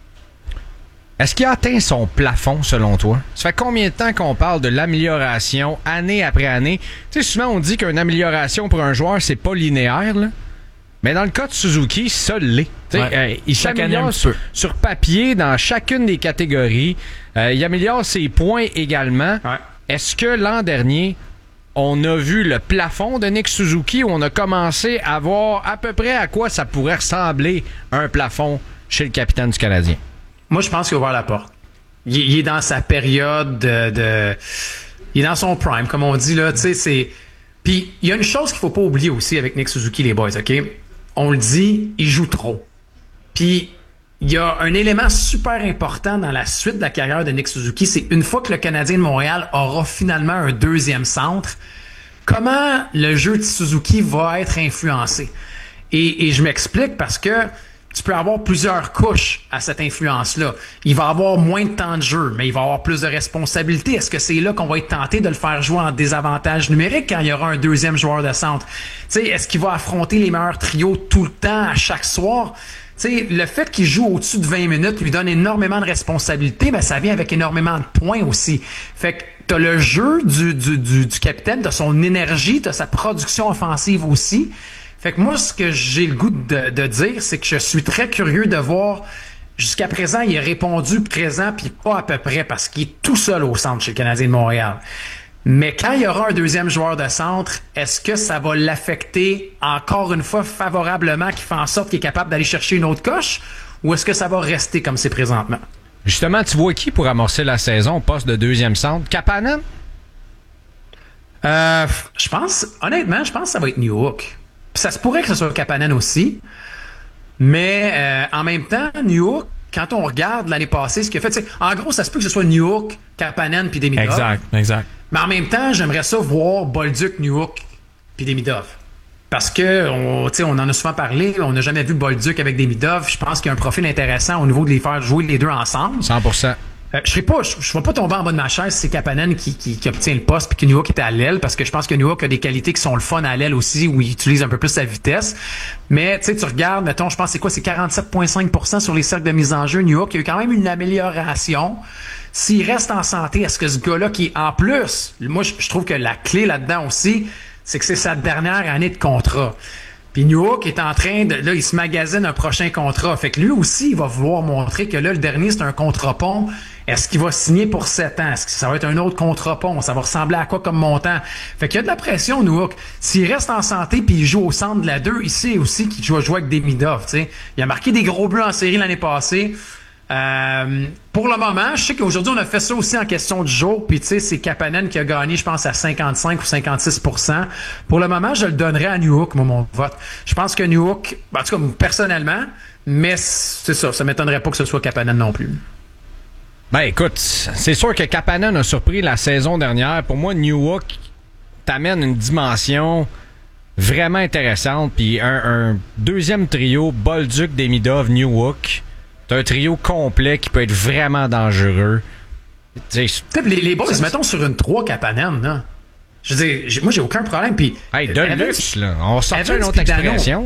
Est-ce qu'il a atteint son plafond, selon toi? Ça fait combien de temps qu'on parle de l'amélioration, année après année? Tu sais, souvent, on dit qu'une amélioration pour un joueur, c'est pas linéaire, là. Mais dans le cas de Suzuki, ça l'est. Ouais. Euh, il Chaque s'améliore année un sur, peu. sur papier dans chacune des catégories. Euh, il améliore ses points également. Ouais. Est-ce que l'an dernier, on a vu le plafond de Nick Suzuki où on a commencé à voir à peu près à quoi ça pourrait ressembler un plafond chez le capitaine du Canadien? Moi, je pense qu'il a ouvert la porte. Il, il est dans sa période de, de... Il est dans son prime, comme on dit, là. Tu sais, c'est... Puis, il y a une chose qu'il faut pas oublier aussi avec Nick Suzuki, les boys, OK? On le dit, il joue trop. Puis, il y a un élément super important dans la suite de la carrière de Nick Suzuki, c'est une fois que le Canadien de Montréal aura finalement un deuxième centre, comment le jeu de Suzuki va être influencé. Et, et je m'explique parce que tu peux avoir plusieurs couches à cette influence-là. Il va avoir moins de temps de jeu, mais il va avoir plus de responsabilités. Est-ce que c'est là qu'on va être tenté de le faire jouer en désavantage numérique quand il y aura un deuxième joueur de centre? Tu sais, est-ce qu'il va affronter les meilleurs trios tout le temps, à chaque soir? Tu sais, le fait qu'il joue au-dessus de vingt minutes lui donne énormément de responsabilités, ben ça vient avec énormément de points aussi. Fait que t'as le jeu du, du, du, du capitaine, t'as son énergie, t'as sa production offensive aussi. Fait que moi, ce que j'ai le goût de, de dire, c'est que je suis très curieux de voir. Jusqu'à présent, il a répondu présent puis pas à peu près parce qu'il est tout seul au centre chez le Canadien de Montréal. Mais quand il y aura un deuxième joueur de centre, est-ce que ça va l'affecter encore une fois favorablement, qui fait en sorte qu'il est capable d'aller chercher une autre coche, ou est-ce que ça va rester comme c'est présentement? Justement, tu vois qui pour amorcer la saison au poste de deuxième centre? Kapanen? Euh, je pense, honnêtement, je pense que ça va être Newhook. Puis ça se pourrait que ce soit Kapanen aussi. Mais euh, en même temps, Newhook, quand on regarde l'année passée ce qu'il a fait, en gros, ça se peut que ce soit Newhook, Kapanen puis Demidov. Exact, exact. Mais en même temps, j'aimerais ça voir Bolduc, Newhook puis Demidov. Parce que on, on en a souvent parlé, on n'a jamais vu Bolduc avec Demidov. Je pense qu'il y a un profil intéressant au niveau de les faire jouer les deux ensemble. cent pour cent. Euh, je ne pas, je, je vais pas tomber en bas de ma chaise si c'est Kapanen qui, qui, qui obtient le poste puis que Newhook est à l'aile, parce que je pense que Newhook a des qualités qui sont le fun à l'aile aussi, où il utilise un peu plus sa vitesse. Mais tu sais, tu regardes, mettons, je pense c'est quoi, c'est quarante-sept virgule cinq pour cent sur les cercles de mise en jeu. Newhook, il y a eu quand même une amélioration. S'il reste en santé, est-ce que ce gars-là qui est en plus, moi je, je trouve que la clé là-dedans aussi, c'est que c'est sa dernière année de contrat. Puis Newhook est en train de... Là, il se magasine un prochain contrat. Fait que lui aussi, il va vouloir montrer que là, le dernier, c'est un contrat pont. Est-ce qu'il va signer pour sept ans? Est-ce que ça va être un autre contrat pont? Ça va ressembler à quoi comme montant? Fait qu'il y a de la pression, Newhook. S'il reste en santé puis il joue au centre de la deux, il sait aussi qu'il doit jouer avec Demidov, tu sais. Il a marqué des gros buts en série l'année passée. Euh, pour le moment, je sais qu'aujourd'hui, on a fait ça aussi en question du jour, puis tu sais, c'est Kapanen qui a gagné, je pense, à cinquante-cinq ou cinquante-six pour cent. Pour le moment, je le donnerais à Newhook, moi, mon vote. Je pense que Newhook, en tout cas, personnellement, mais c'est ça, ça m'étonnerait pas que ce soit Kapanen non plus. Ben écoute, c'est sûr que Kapanen a surpris la saison dernière. Pour moi, Newhook t'amène une dimension vraiment intéressante, puis un, un deuxième trio, Bolduc, Demidov, Newhook. T'as un trio complet qui peut être vraiment dangereux. Les, les boys, mettons sur une trois Kapanen, là. Je veux dire, moi, j'ai aucun problème. Puis, hey, de Evans, luxe, là. On va sortir Evans une autre Dano. expression, là.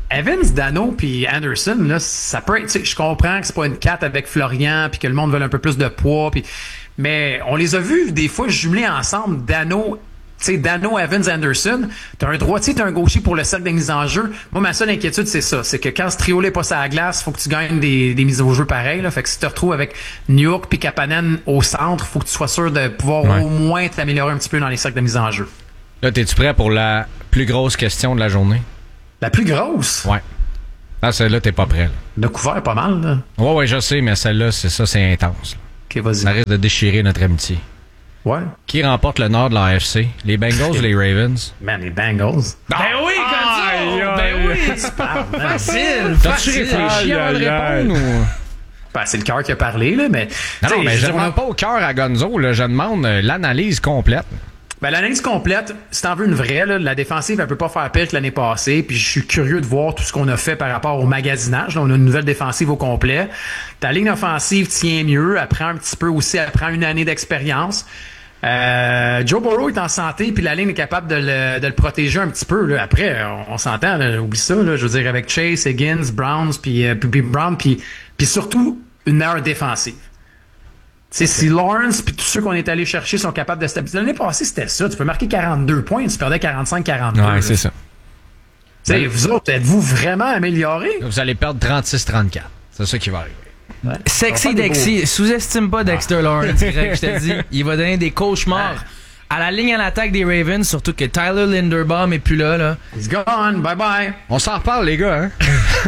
Evans, Dano puis Anderson, là, ça peut être, je comprends que c'est pas une quatre avec Florian puis que le monde veut un peu plus de poids, puis mais on les a vus des fois jumelés ensemble, Dano, tu sais, Dano, Evans, Anderson. T'as un droitier, t'as un gaucher pour le cercle des mises en jeu. Moi, ma seule inquiétude, c'est ça, c'est que quand ce trio-là est pas sur la glace, faut que tu gagnes des, des mises au jeu pareilles, là. Fait que si tu te retrouves avec New York puis Kapanen au centre, faut que tu sois sûr de pouvoir ouais. au moins t'améliorer un petit peu dans les cercles de mise en jeu. Là, t'es-tu prêt pour la plus grosse question de la journée? La plus grosse? Ouais. Ah, celle-là, t'es pas prêt. Là. Le couvert pas mal, là. Ouais, ouais, je sais, mais celle-là, c'est ça, c'est intense. Là. OK, vas-y. Ça risque de déchirer notre amitié. Ouais. Qui remporte le nord de la A F C? Les Bengals ou les Ravens? Man, les Bengals. Ben oui, comme ça! Ben oui! Tu parles. Facile! T'as-tu réfléchi avant de répondre ou... Ben, c'est le cœur qui a parlé, là, mais... Non, non, mais je demande pas au cœur à Gonzo, là. Je demande euh, l'analyse complète. Ben, l'analyse complète, si t'en veux une vraie, là, la défensive, elle peut pas faire pire que l'année passée, puis je suis curieux de voir tout ce qu'on a fait par rapport au magasinage. Là, on a une nouvelle défensive au complet. Ta ligne offensive tient mieux, elle prend un petit peu aussi, elle prend une année d'expérience. Euh, Joe Burrow est en santé, puis la ligne est capable de le, de le protéger un petit peu. Là. Après, on, on s'entend, là, oublie ça, là, je veux dire, avec Chase, Higgins, Browns, puis, euh, puis Brown, puis, puis surtout une meilleure défensive. T'sais, si Lawrence puis tous ceux qu'on est allé chercher sont capables de stabiliser. L'année passée, c'était ça. Tu peux marquer quarante-deux points, tu perdais quarante-cinq quarante-deux. Ouais, c'est ça. T'sais, vous autres, êtes-vous vraiment améliorés? Vous allez perdre trente-six trente-quatre. C'est ça qui va arriver. Ouais. Sexy Dexy. Sous-estime pas Dexter ah. Lawrence, Greg, je te dis. Il va donner des cauchemars. Ah. À la ligne à l'attaque des Ravens, surtout que Tyler Linderbaum est plus là, là. He's gone, bye bye. On s'en reparle, les gars, hein?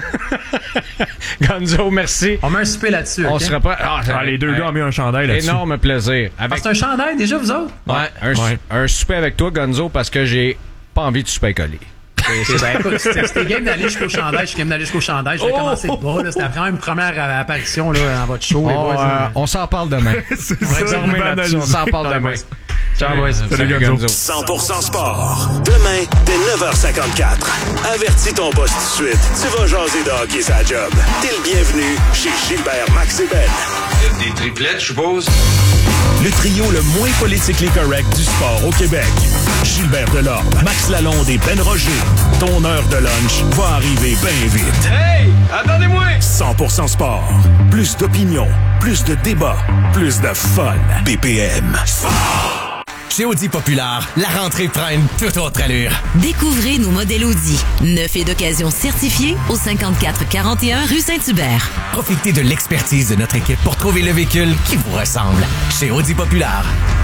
Gonzo, merci. On met un souper là-dessus. On okay? sera pas. Ah, ah, les deux ouais. gars ont mis un chandail là-dessus. Énorme plaisir. Avec... Ah, c'est un chandail déjà, vous autres? Ouais. Un, ouais. un souper avec toi, Gonzo, parce que j'ai pas envie de souper collé. Ben, écoute, c'était game d'aller jusqu'au chandail. Je suis game d'aller jusqu'au chandail. Je vais oh! commencer de bas. Là. C'était vraiment une première apparition là, dans votre show. Oh, les boys, euh, on s'en parle demain. c'est ça, ça on s'en parle demain. Ciao, boys. Salut, Gonzo. cent pour cent sport. Demain, dès neuf heures cinquante-quatre. Avertis ton boss tout de suite. Tu vas jaser de hockey sa job. T'es le bienvenu chez Gilbert Max et Ben. Des triplettes, je suppose? Le trio le moins politiquement correct du sport au Québec. Gilbert Delorme, Max Lalonde et Ben Roger. Ton heure de lunch va arriver bien vite. Hey! Attendez-moi! cent pour cent sport. Plus d'opinion, plus de débats, plus de fun. B P M. Sport! Chez Audi Populaire, la rentrée prend une toute autre allure. Découvrez nos modèles Audi. Neuf et d'occasion certifiés au cinquante-quatre quarante et un rue Saint-Hubert. Profitez de l'expertise de notre équipe pour trouver le véhicule qui vous ressemble. Chez Audi Populaire.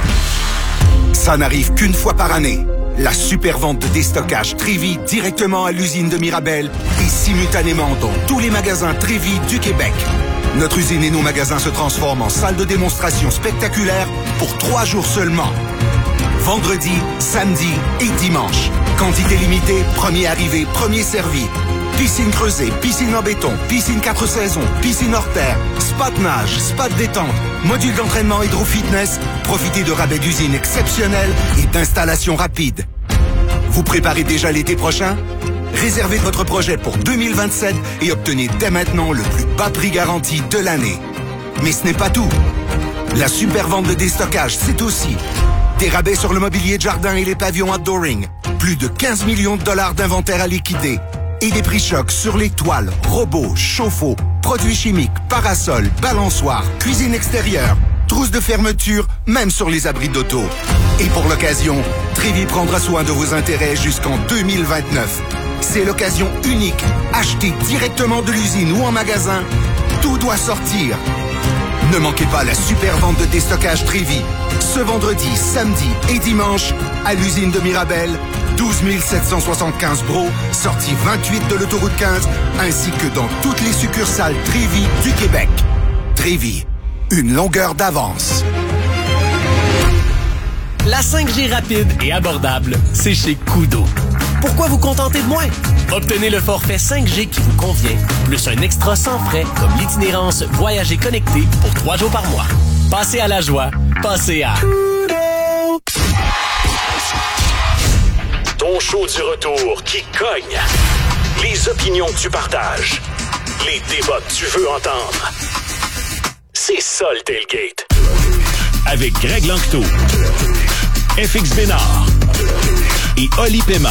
Ça n'arrive qu'une fois par année. La super vente de déstockage Trévi directement à l'usine de Mirabel et simultanément dans tous les magasins Trévi du Québec. Notre usine et nos magasins se transforment en salle de démonstration spectaculaire pour trois jours seulement. Vendredi, samedi et dimanche. Quantité limitée, premier arrivé, premier servi. Piscine creusée, piscine en béton, piscine quatre saisons, piscine hors terre, spa de nage, spa de détente, module d'entraînement hydro-fitness. Profitez de rabais d'usine exceptionnels et d'installations rapides. Vous préparez déjà l'été prochain? Réservez votre projet pour deux mille vingt-sept et obtenez dès maintenant le plus bas prix garanti de l'année. Mais ce n'est pas tout. La super vente de déstockage, c'est aussi des rabais sur le mobilier de jardin et les pavillons outdooring, plus de quinze millions de dollars d'inventaire à liquider et des prix chocs sur les toiles, robots, chauffe-eau, produits chimiques, parasols, balançoires, cuisine extérieure, trousses de fermeture, même sur les abris d'auto. Et pour l'occasion, Trévi prendra soin de vos intérêts jusqu'en deux mille vingt-neuf. C'est l'occasion unique. Achetez directement de l'usine ou en magasin. Tout doit sortir. Ne manquez pas la super vente de déstockage Trévi. Ce vendredi, samedi et dimanche, à l'usine de Mirabel, douze mille sept cent soixante-quinze Bro, sortie vingt-huit de l'autoroute quinze, ainsi que dans toutes les succursales Trévi du Québec. Trévi, une longueur d'avance. La cinq G rapide et abordable, c'est chez Koodo. Pourquoi vous contenter de moins? Obtenez le forfait cinq G qui vous convient, plus un extra sans frais comme l'itinérance Voyager connecté pour trois jours par mois. Passez à la joie, passez à Koodo. Ton show du retour qui cogne. Les opinions que tu partages. Les débats que tu veux entendre. C'est ça le tailgate. Avec Greg Lanctot, F X Bénard et Oli Paiement.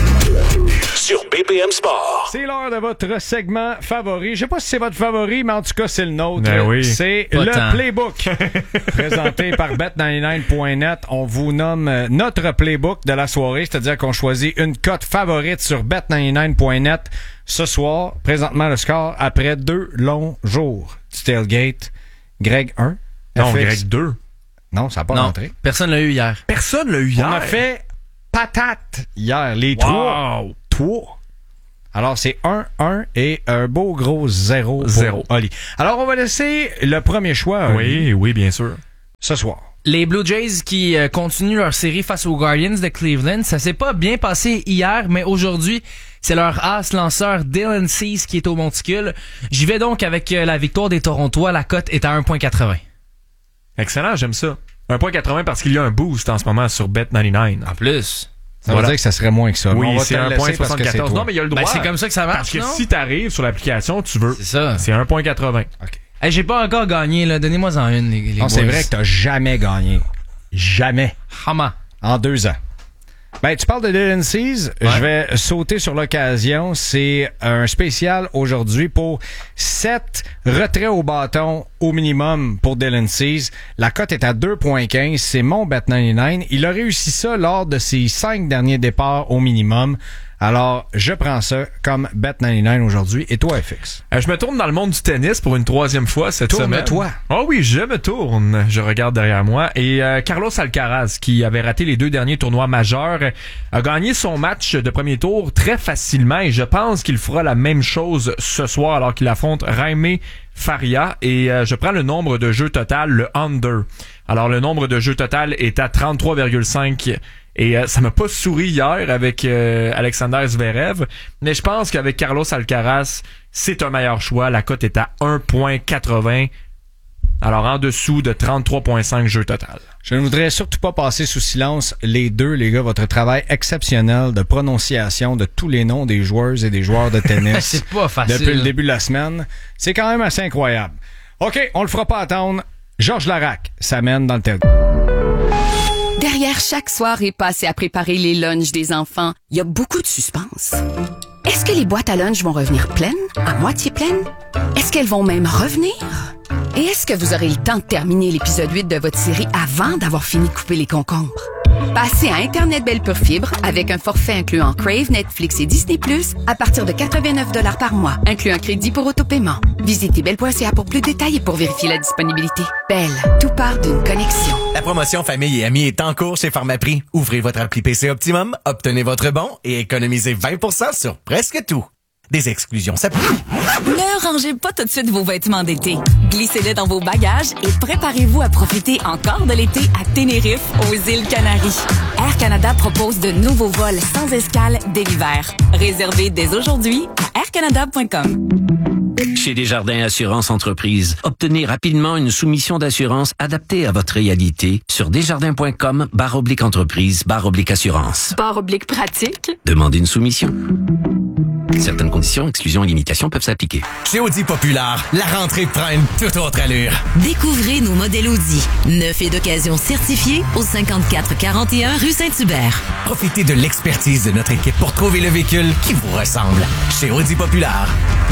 Sur B P M Sport. C'est l'heure de votre segment favori. Je sais pas si c'est votre favori, mais en tout cas, c'est le nôtre. Ben oui. C'est Pas le tant. Playbook. Présenté par bet ninety-nine point net. On vous nomme notre Playbook de la soirée, c'est-à-dire qu'on choisit une cote favorite sur bet ninety-nine point net. Ce soir, présentement, le score après deux longs jours du tailgate. Greg un. Non, F X. Greg deux. Non, ça n'a pas Non, rentré. personne l'a eu hier. Personne l'a eu hier. On a fait patate hier, les Wow. trois. Trois. Alors, c'est un un et un beau gros zéro pour Zéro. Oli. Alors, on va laisser le premier choix. à Oli, Oui, oui, bien sûr. ce soir. Les Blue Jays qui euh, continuent leur série face aux Guardians de Cleveland. Ça s'est pas bien passé hier, mais aujourd'hui, c'est leur as lanceur Dylan Cease qui est au monticule. J'y vais donc avec euh, la victoire des Torontois. La cote est à un virgule quatre-vingts. Excellent, j'aime ça. un virgule quatre-vingts parce qu'il y a un boost en ce moment sur bet ninety-nine. En plus. Ça Voilà. veut dire que ça serait moins que ça. Oui, Mais on va c'est te le un laisser virgule parce que c'est soixante-quatorze. toi. Non, mais il y a le droit. Ben, c'est comme ça que ça marche, Parce que non? si t'arrives sur l'application, tu veux. C'est ça. C'est un virgule quatre-vingts. Hey, j'ai pas encore gagné, là. Donnez-moi en une, les, les Non, c'est boys. vrai que t'as jamais gagné. Jamais. Hama. En deux ans. Ben, tu parles de Dylan Cease. Ouais. Je vais sauter sur l'occasion. C'est un spécial aujourd'hui pour sept retraits au bâton au minimum pour Dylan Cease. La cote est à deux virgule quinze. C'est mon bet ninety-nine. Il a réussi ça lors de ses cinq derniers départs au minimum. Alors, je prends ça comme bet ninety-nine aujourd'hui. Et toi, F X? Euh, je me tourne dans le monde du tennis pour une troisième fois cette semaine. Tourne-toi. Oh oui, je me tourne. Je regarde derrière moi. Et euh, Carlos Alcaraz, qui avait raté les deux derniers tournois majeurs, a gagné son match de premier tour très facilement. Et je pense qu'il fera la même chose ce soir alors qu'il affronte Jaime Faria. Et euh, je prends le nombre de jeux total, le under. Alors, le nombre de jeux total est à trente-trois virgule cinq. Et euh, ça m'a pas souri hier avec euh, Alexander Zverev, mais je pense qu'avec Carlos Alcaraz, c'est un meilleur choix. La cote est à un virgule quatre-vingts. Alors en dessous de trente-trois virgule cinq jeux total. Je ne voudrais surtout pas passer sous silence les deux, les gars, votre travail exceptionnel de prononciation de tous les noms des joueurs et des joueurs de tennis. C'est pas facile. Depuis le début de la semaine. C'est quand même assez incroyable. OK, on le fera pas attendre. Georges Larac s'amène dans le tel. Derrière chaque soirée passée à préparer les lunchs des enfants, il y a beaucoup de suspense. Est-ce que les boîtes à lunch vont revenir pleines? À moitié pleines? Est-ce qu'elles vont même revenir? Et est-ce que vous aurez le temps de terminer l'épisode huit de votre série avant d'avoir fini de couper les concombres? Passez à Internet Belle Pure Fibre avec un forfait incluant Crave, Netflix et Disney plus, à partir de quatre-vingt-neuf dollars par mois, incluant un crédit pour autopaiement. Visitez belle point c a pour plus de détails et pour vérifier la disponibilité. Belle, tout part d'une connexion. La promotion Famille et Amis est en cours chez Pharmaprix. Ouvrez votre appli P C Optimum, obtenez votre bon et économisez vingt pour cent sur presque tout. Des exclusions s'appliquent. Ne rangez pas tout de suite vos vêtements d'été. Glissez-les dans vos bagages et préparez-vous à profiter encore de l'été à Tenerife, aux îles Canaries. Air Canada propose de nouveaux vols sans escale dès l'hiver. Réservez dès aujourd'hui à air canada point com. Chez Desjardins Assurance Entreprise, obtenez rapidement une soumission d'assurance adaptée à votre réalité sur desjardins.com barre oblique entreprise barre oblique assurance. Barre oblique pratique. Demandez une soumission. Certaines conditions, exclusions et limitations peuvent s'appliquer. Chez Audi Populaire, la rentrée prend une toute autre allure. Découvrez nos modèles Audi, neuf et d'occasion certifiés au cinquante-quatre quarante et un rue Saint-Hubert. Profitez de l'expertise de notre équipe pour trouver le véhicule qui vous ressemble. Chez Audi Populaire.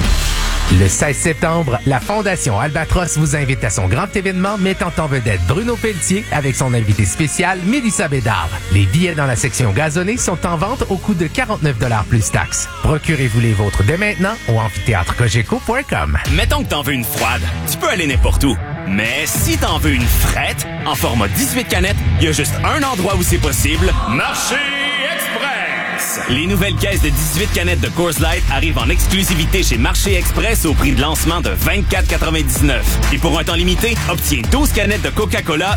Le seize septembre, la Fondation Albatros vous invite à son grand événement mettant en vedette Bruno Pelletier avec son invité spécial Mélissa Bédard. Les billets dans la section gazonnée sont en vente au coût de quarante-neuf dollars plus taxes. Procurez-vous les vôtres dès maintenant au amphithéâtre cogeco point com. Mettons que t'en veux une froide, tu peux aller n'importe où. Mais si t'en veux une frette, en format dix-huit canettes, il y a juste un endroit où c'est possible. Marché Express! Les nouvelles caisses de dix-huit canettes de Coors Light arrivent en exclusivité chez Marché Express au prix de lancement de vingt-quatre quatre-vingt-dix-neuf. Et pour un temps limité, obtiens douze canettes de Coca-Cola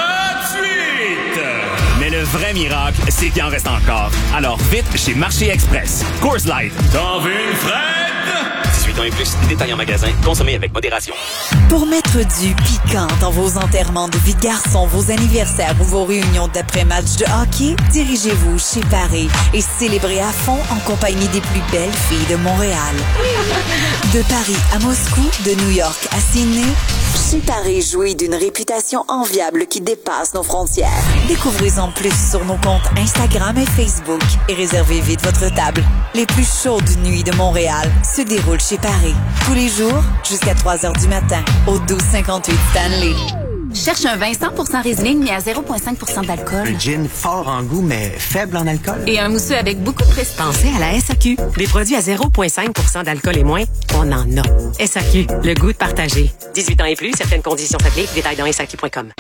gratuites! Mais le vrai miracle, c'est qu'il en reste encore. Alors vite chez Marché Express. Coors Light. T'en veux une frette? dix-huit dix-huit ans et plus, détail en magasin, consommez avec modération. Pour mettre du piquant dans vos enterrements de vie de garçon, vos anniversaires ou vos réunions d'après-match de hockey, dirigez-vous chez Paris et célébrez à fond en compagnie des plus belles filles de Montréal. De Paris à Moscou, de New York à Sydney, chez Paris jouit d'une réputation enviable qui dépasse nos frontières. Découvrez-en plus sur nos comptes Instagram et Facebook et réservez vite votre table. Les plus chaudes nuits de Montréal se déroulent chez Paris. Tous les jours, jusqu'à trois heures du matin, au douze cinquante-huit Stanley. Cherche un vin cent pour cent Riesling, mais à zéro virgule cinq pour cent d'alcool. Un gin fort en goût, mais faible en alcool. Et un mousseux avec beaucoup de prestige. Pensez à la S A Q. Des produits à zéro virgule cinq pour cent d'alcool et moins, on en a. S A Q, le goût de partager. dix-huit ans et plus, certaines conditions s'appliquent. Détails dans S A Q point com.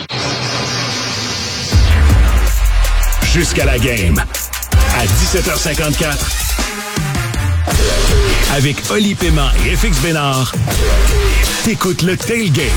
Jusqu'à la game. À dix-sept heures cinquante-quatre. Avec Oli Paiement et F X Bénard. T'écoutes le Tailgate.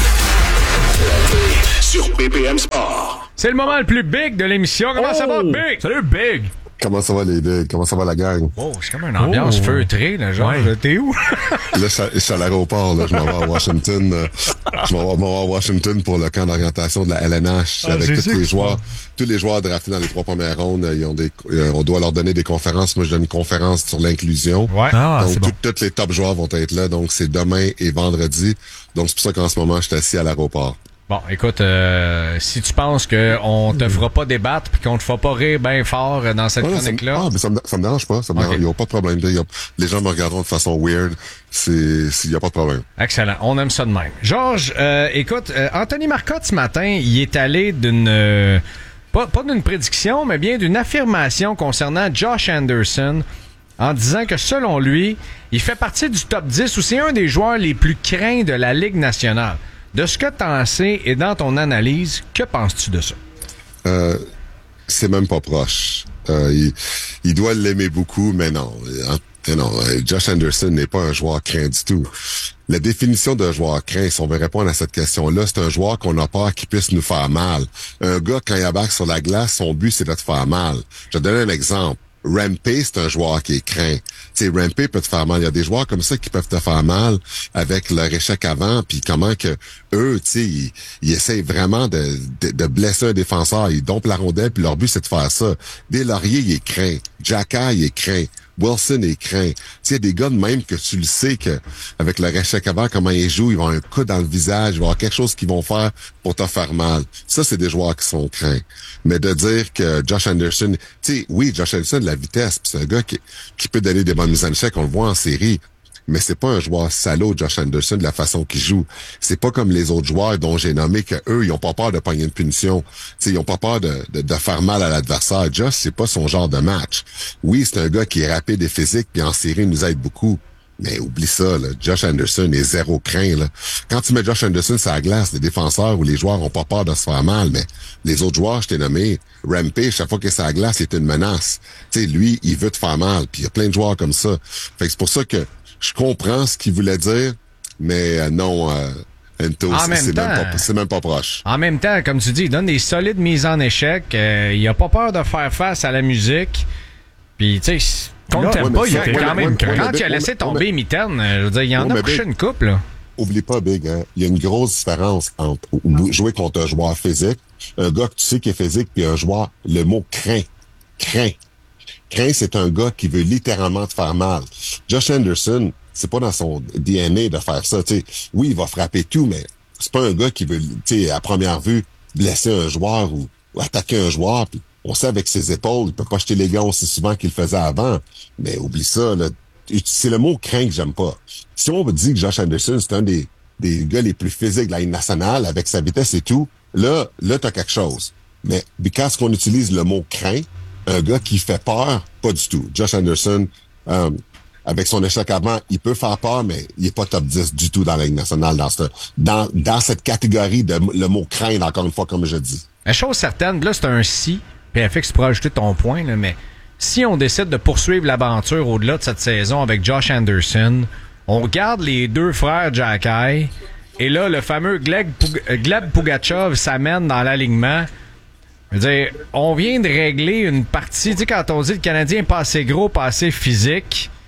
Sur B P M Sport. C'est le moment le plus big de l'émission. Comment oh! ça va, Big? Salut, Big! Comment ça va, les bigs? Comment ça va, la gang? Oh, c'est comme une ambiance oh. feutrée, là, genre. Ouais. T'es où? Là, je suis à l'aéroport, là. Je m'en vais à Washington. Euh, je m'en vais à Washington pour le camp d'orientation de la L N H ah, avec tous les joueurs. Tous les joueurs draftés dans les trois premières rondes, ils ont des, euh, on doit leur donner des conférences. Moi, je donne une conférence sur l'inclusion. Ouais. Ah, donc, c'est bon. tous les top joueurs vont être là. Donc, c'est demain et vendredi. Donc, c'est pour ça qu'en ce moment, je suis assis à l'aéroport. Bon, écoute, euh, si tu penses qu'on te fera pas débattre puis qu'on te fera pas rire bien fort dans cette ouais, chronique-là... Ah, mais ça me, ça me dérange pas. Ça me okay. dérange, y a pas de problème. Y a, les gens me regarderont de façon weird. C'est, il y a pas de problème. Excellent. On aime ça de même. Georges, euh, écoute, euh, Anthony Marcotte, ce matin, il est allé d'une... Euh, pas, pas d'une prédiction, mais bien d'une affirmation concernant Josh Anderson en disant que, selon lui, il fait partie du top dix ou c'est un des joueurs les plus craints de la Ligue nationale. De ce que tu en sais et dans ton analyse, que penses-tu de ça? Euh, c'est même pas proche. Euh, il, il doit l'aimer beaucoup, mais non. non. Josh Anderson n'est pas un joueur craint du tout. La définition d'un joueur craint, si on veut répondre à cette question-là, c'est un joueur qu'on a peur qu'il puisse nous faire mal. Un gars, quand il abaque sur la glace, son but, c'est de te faire mal. Je vais te donner un exemple. Rempe, c'est un joueur qui est craint. Tu sais, Rempe peut te faire mal. Il y a des joueurs comme ça qui peuvent te faire mal avec leur échec avant, puis comment que eux, tu sais, ils, ils essayent vraiment de, de, de blesser un défenseur. Ils dompent la rondelle, puis leur but, c'est de faire ça. Des Laurier, il est craint. Jacka, il est craint. Wilson est craint. Tu sais, des gars de même que tu le sais que avec leur échec avant, comment ils jouent, ils vont avoir un coup dans le visage, ils vont avoir quelque chose qu'ils vont faire pour te faire mal. Ça, c'est des joueurs qui sont craints. Mais de dire que Josh Anderson, tu sais, oui, Josh Anderson, la vitesse, c'est un gars qui, qui peut donner des bonnes mises en échec, on le voit en série. Mais c'est pas un joueur salaud, Josh Anderson, de la façon qu'il joue. C'est pas comme les autres joueurs dont j'ai nommé que eux, ils ont pas peur de pogner une punition. T'sais, ils ont pas peur de, de, de faire mal à l'adversaire. Josh, c'est pas son genre de match. Oui, c'est un gars qui est rapide et physique, puis en série, il nous aide beaucoup. Mais oublie ça, là. Josh Anderson est zéro craint, là. Quand tu mets Josh Anderson sur la glace, les défenseurs ou les joueurs ont pas peur de se faire mal, mais les autres joueurs, je t'ai nommé, Rempe, chaque fois qu'il est sur la glace, il est une menace. Tu sais, lui, il veut te faire mal, puis il y a plein de joueurs comme ça. Fait que c'est pour ça que je comprends ce qu'il voulait dire, mais euh, non, euh, Ento, c'est, c'est, même pas, c'est même pas proche. En même temps, comme tu dis, il donne des solides mises en échec. Euh, il a pas peur de faire face à la musique. Puis, tu sais, qu'on ne t'aime ouais, pas, il a ouais, quand même... Ouais, quand ouais, il a laissé ouais, tomber ouais, Mitten, je veux dire, il en ouais, a couché une couple, là. Oublie pas, Big, hein, il y a une grosse différence entre jouer contre un joueur physique, un gars que tu sais qui est physique, puis un joueur, le mot craint. Craint. Craint, c'est un gars qui veut littéralement te faire mal. Josh Anderson, c'est pas dans son D N A de faire ça. T'sais. Oui, il va frapper tout, mais c'est pas un gars qui veut, à première vue, blesser un joueur ou, ou attaquer un joueur. Pis on sait avec ses épaules, il peut pas jeter les gants aussi souvent qu'il le faisait avant. Mais oublie ça, là. C'est le mot craint que j'aime pas. Si on me dit que Josh Anderson, c'est un des, des gars les plus physiques de la Ligue nationale, avec sa vitesse et tout, là, là, t'as quelque chose. Mais, parce qu'on utilise le mot craint, un gars qui fait peur, pas du tout. Josh Anderson, euh, avec son échec avant, il peut faire peur, mais il est pas top dix du tout dans la Ligue nationale, dans cette, dans, dans cette catégorie de le mot craindre, encore une fois, comme je dis. La chose certaine, là, c'est un si, puis F X, tu pourras ajouter ton point, là, mais si on décide de poursuivre l'aventure au-delà de cette saison avec Josh Anderson, on regarde les deux frères Jacky, et là, le fameux Gleb, Gleb Pugachev s'amène dans l'alignement. Je veux dire, on vient de régler une partie. Tu sais, quand on dit que le Canadien est pas assez gros, pas assez physique,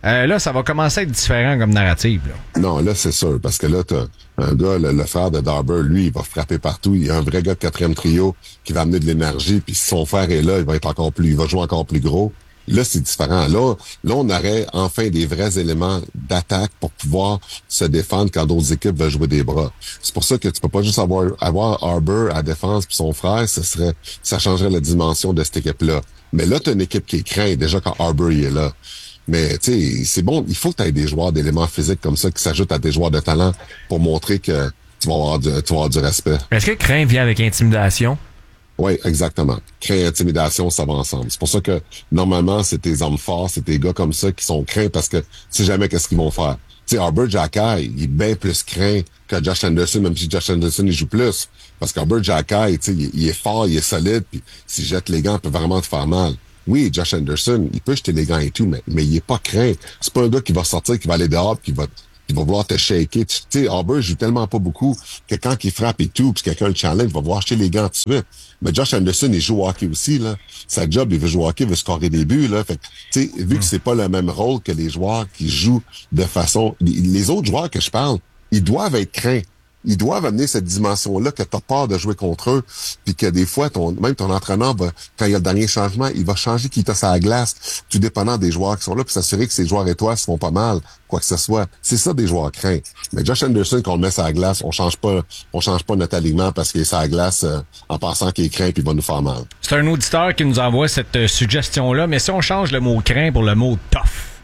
euh, là, ça va commencer à être différent comme narrative. Là. Non, là, c'est sûr, parce que là, t'as un gars, le, le frère de Darber, lui, il va frapper partout. Il y a un vrai gars de quatrième trio qui va amener de l'énergie, puis si son frère est là, il va être encore plus, il va jouer encore plus gros. Là, c'est différent. Là, là, on aurait enfin des vrais éléments d'attaque pour pouvoir se défendre quand d'autres équipes veulent jouer des bras. C'est pour ça que tu peux pas juste avoir, avoir Arbor à défense puis son frère, ce serait, ça changerait la dimension de cette équipe-là. Mais là, tu as une équipe qui est crainte déjà quand Arbor il est là. Mais tu sais, c'est bon, il faut que tu aies des joueurs d'éléments physiques comme ça qui s'ajoutent à des joueurs de talent pour montrer que tu vas avoir du, tu vas avoir du respect. Est-ce que crainte vient avec intimidation? Oui, exactement. Crainte et intimidation, ça va ensemble. C'est pour ça que, normalement, c'est tes hommes forts, c'est tes gars comme ça qui sont craints parce que tu sais jamais qu'est-ce qu'ils vont faire. Tu sais, Arbor Xhekaj, il est bien plus craint que Josh Anderson, même si Josh Anderson, il joue plus. Parce qu'Arbor Xhekaj, tu sais, il, il est fort, il est solide, puis s'il jette les gants, il peut vraiment te faire mal. Oui, Josh Anderson, il peut jeter les gants et tout, mais, mais il est pas craint. C'est pas un gars qui va sortir, qui va aller dehors, qui va il va vouloir te shaker. Tu sais, Arbor joue tellement pas beaucoup que quand il frappe et tout, puis quelqu'un le challenge, il va vouloir acheter les gants tout de suite. Mais Josh Anderson, il joue au hockey aussi, là. Sa job, il veut jouer au hockey, il veut scorer des buts, là. Fait tu sais, vu que c'est pas le même rôle que les joueurs qui jouent de façon... Les autres joueurs que je parle, ils doivent être craints. Ils doivent amener cette dimension-là que t'as peur de jouer contre eux, puis que des fois, ton, même ton entraîneur, va, quand il y a le dernier changement, il va changer qui t'a sur la glace, tout dépendant des joueurs qui sont là, puis s'assurer que ces joueurs étoiles se font pas mal, quoi que ce soit. C'est ça des joueurs craints. Mais Josh Anderson, quand on le met sur la glace, on change pas, on change pas notre alignement parce qu'il est sur la glace euh, en pensant qu'il est craint puis il va nous faire mal. C'est un auditeur qui nous envoie cette euh, suggestion-là, mais si on change le mot craint pour le mot tough,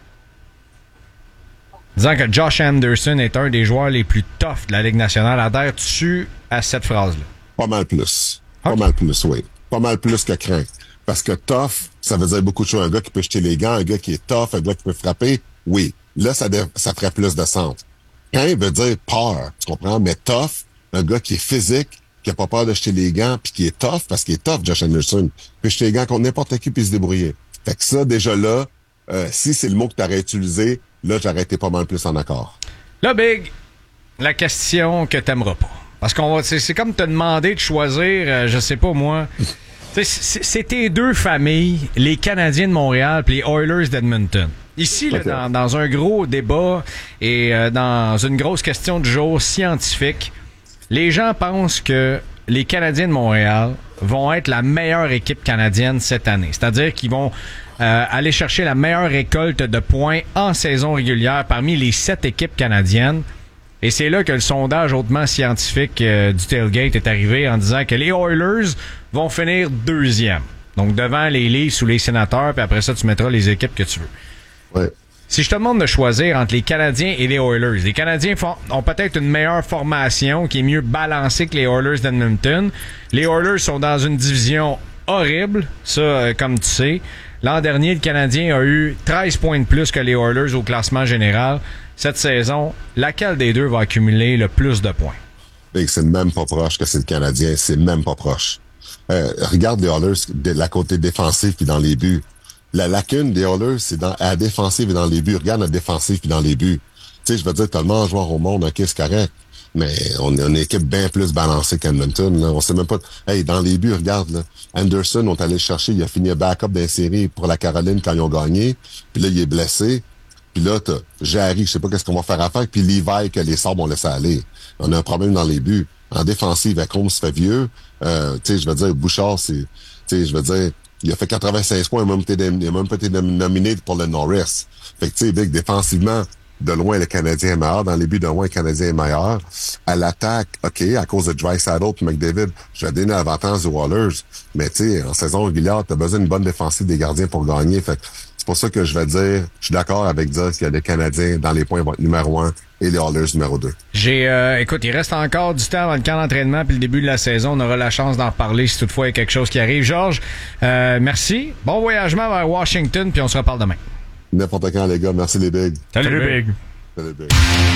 disant que Josh Anderson est un des joueurs les plus toughs de la Ligue nationale, adhères-tu à cette phrase-là? Pas mal plus. Okay. Pas mal plus, oui. Pas mal plus que craint. Parce que tough, ça veut dire beaucoup de choses. Un gars qui peut jeter les gants, un gars qui est tough, un gars qui peut frapper, oui. Là, ça, de, ça ferait plus de sens. Craint veut dire peur, tu comprends? Mais tough, un gars qui est physique, qui a pas peur de jeter les gants, puis qui est tough, parce qu'il est tough, Josh Anderson, il peut jeter les gants contre n'importe qui puis se débrouiller. Fait que ça, déjà là, euh, si c'est le mot que tu aurais utilisé, là, j'aurais été pas mal plus en accord. Là, Big, la question que t'aimeras pas. Parce qu'on va, c'est, c'est comme te demander de choisir, euh, je sais pas moi, c'est, c'est tes deux familles, les Canadiens de Montréal puis les Oilers d'Edmonton. Ici, là, okay. dans, dans un gros débat et euh, dans une grosse question du jour scientifique, les gens pensent que les Canadiens de Montréal vont être la meilleure équipe canadienne cette année. C'est-à-dire qu'ils vont euh, aller chercher la meilleure récolte de points en saison régulière parmi les sept équipes canadiennes. Et c'est là que le sondage hautement scientifique euh, du Tailgate est arrivé en disant que les Oilers vont finir deuxième. Donc devant les Leafs ou les Sénateurs, puis après ça, tu mettras les équipes que tu veux. Ouais. Si je te demande de choisir entre les Canadiens et les Oilers, les Canadiens font, ont peut-être une meilleure formation qui est mieux balancée que les Oilers d'Edmonton. Les Oilers sont dans une division horrible, ça, euh, comme tu sais. L'an dernier, le Canadien a eu treize points de plus que les Oilers au classement général. Cette saison, laquelle des deux va accumuler le plus de points? Et c'est même pas proche que c'est le Canadien, c'est même pas proche. Euh, regarde les Oilers de la côté défensif puis dans les buts. La lacune des Oilers, c'est dans à la défensive et dans les buts. Regarde la défensive et dans les buts. Tu sais, je veux dire, tellement de joueurs au monde, ok, c'est correct. Mais on est une équipe bien plus balancée qu'Edmonton, là. On sait même pas... Hey, dans les buts, regarde, là. Anderson, on est allé le chercher, il a fini un backup dans les séries pour la Caroline quand ils ont gagné. Puis là, il est blessé. Puis là, t'as Jarry, je sais pas qu'est-ce qu'on va faire à faire. Puis Levi, que les Sabres ont laissé aller. On a un problème dans les buts. En défensive, Acombe se fait vieux. Euh, tu sais, je veux dire, Bouchard, c'est... Tu sais, je veux dire... Il a fait quatre-vingt-seize points, il a même été, il a même pas été nominé pour le Norris. Fait que, tu sais, Vic, défensivement, de loin, le Canadien est meilleur. Dans les buts, de loin, le Canadien est meilleur. À l'attaque, OK, à cause de Draisaitl et McDavid, je vais donner l'avantage aux Oilers. Mais, tu sais, en saison régulière, t'as besoin d'une bonne défensive des gardiens pour gagner. Fait que c'est pour ça que je vais dire, je suis d'accord avec dire qu'il y a des Canadiens dans les points vont être numéro un et les Oilers numéro deux. J'ai, euh, écoute, il reste encore du temps avant le camp d'entraînement puis le début de la saison. On aura la chance d'en reparler si toutefois il y a quelque chose qui arrive. Georges, euh, merci. Bon voyagement vers Washington puis on se reparle demain. N'importe quand, les gars. Merci, les Bigs. Salut, Salut Big. Big. Salut, Big.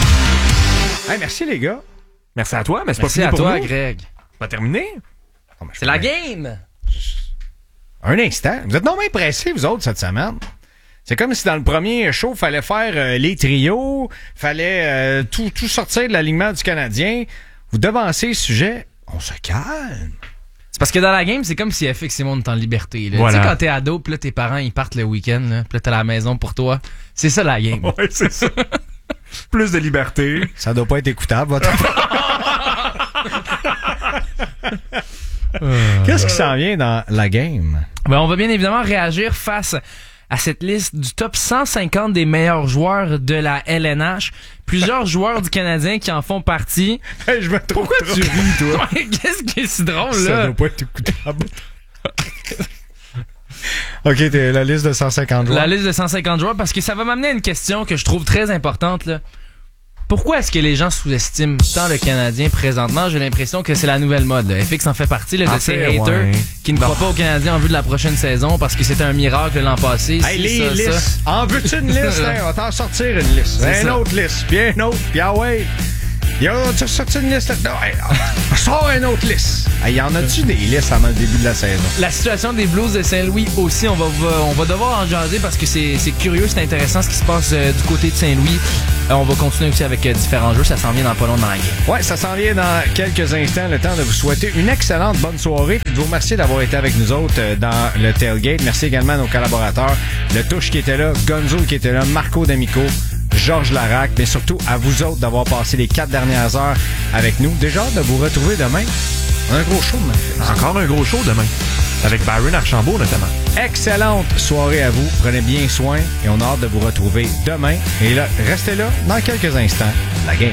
Hey, merci, les gars. Merci à toi, mais c'est merci pas fini à pour toi, nous. Greg. Pas terminé? Oh, c'est la game! Un instant. Vous êtes non bien pressés, vous autres, cette semaine. C'est comme si dans le premier show, fallait faire euh, les trios, fallait euh, tout, tout sortir de l'alignement du Canadien. Vous devancez le sujet, on se calme. C'est parce que dans la game, c'est comme si F X et Simon est en liberté. Là. Voilà. Tu sais, quand t'es ado, pis là, tes parents, ils partent le week-end, là, pis là, t'as la maison pour toi. C'est ça, la game. Ouais, c'est ça. Plus de liberté. Ça doit pas être écoutable, votre... Qu'est-ce qui s'en vient dans la game? Ben, on va bien évidemment réagir face à cette liste du top cent cinquante des meilleurs joueurs de la L N H. Plusieurs joueurs du Canadien qui en font partie. Hey, je me trouve Pourquoi trop. tu ris, toi? Qu'est-ce qui est si drôle, là? Ça doit pas être écoutable. OK, t'es la liste de cent cinquante joueurs. La liste de cent cinquante joueurs, parce que ça va m'amener à une question que je trouve très importante, là. Pourquoi est-ce que les gens sous-estiment tant le Canadien présentement? J'ai l'impression que c'est la nouvelle mode. Là. F X en fait partie là, de En ces fait, haters ouais. qui ne Bon. croient pas au Canadien en vue de la prochaine saison parce que c'était un miracle l'an passé. Hey, si, les ça, listes. ça. En veux-tu une liste? Hein? On va t'en sortir une liste. C'est Une ça. autre liste, puis une autre, puis ah ouais. Yo, tu as sorti une liste? Non, hey, sors une autre liste. Hey, y en a-tu des listes avant le début de la saison? La situation des Blues de Saint-Louis aussi, on va, va- on va devoir en jaser parce que c'est c'est curieux, c'est intéressant ce qui se passe euh, du côté de Saint-Louis. Euh, on va continuer aussi avec euh, différents jeux, ça s'en vient dans pas long dans la game. Ouais, ça s'en vient dans quelques instants. Le temps de vous souhaiter une excellente bonne soirée et de vous remercier d'avoir été avec nous autres euh, dans le tailgate. Merci également à nos collaborateurs, le Touche qui était là, Gonzo qui était là, Marco D'Amico, Georges Larac, mais surtout à vous autres d'avoir passé les quatre dernières heures avec nous. Déjà hâte de vous retrouver demain. On a un gros show demain. Encore un gros show demain. Avec Byron Archambault, notamment. Excellente soirée à vous. Prenez bien soin et on a hâte de vous retrouver demain. Et là, restez là dans quelques instants. La game.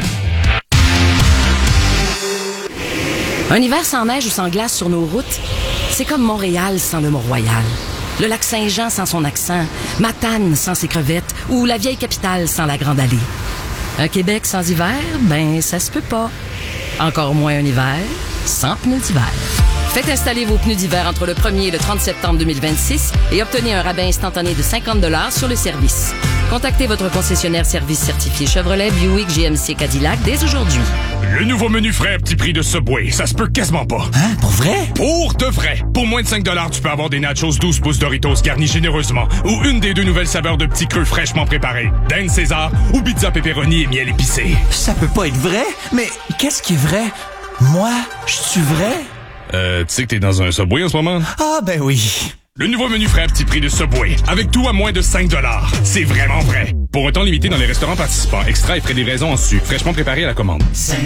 Un hiver sans neige ou sans glace sur nos routes, c'est comme Montréal sans le Mont-Royal. Le lac Saint-Jean sans son accent, Matane sans ses crevettes ou la vieille capitale sans la Grande Allée. Un Québec sans hiver, ben ça se peut pas. Encore moins un hiver sans pneus d'hiver. Faites installer vos pneus d'hiver entre le premier et le trente septembre deux mille vingt-six et obtenez un rabais instantané de cinquante dollars sur le service. Contactez votre concessionnaire service certifié Chevrolet, Buick, G M C, Cadillac dès aujourd'hui. Le nouveau menu frais à petit prix de Subway, ça se peut quasiment pas. Hein? Pour vrai? Pour de vrai. Pour moins de cinq dollars, tu peux avoir des nachos douze pouces Doritos garnis généreusement ou une des deux nouvelles saveurs de petits creux fraîchement préparés. Dinde César ou pizza pepperoni et miel épicé. Ça peut pas être vrai? Mais qu'est-ce qui est vrai? Moi, je suis vrai? Euh, tu sais que t'es dans un Subway en ce moment? Ah, ben oui. Le nouveau menu frais à petit prix de Subway, avec tout à moins de cinq dollars. C'est vraiment vrai. Pour un temps limité dans les restaurants participants, extra et frais de livraison en su, fraîchement préparé à la commande.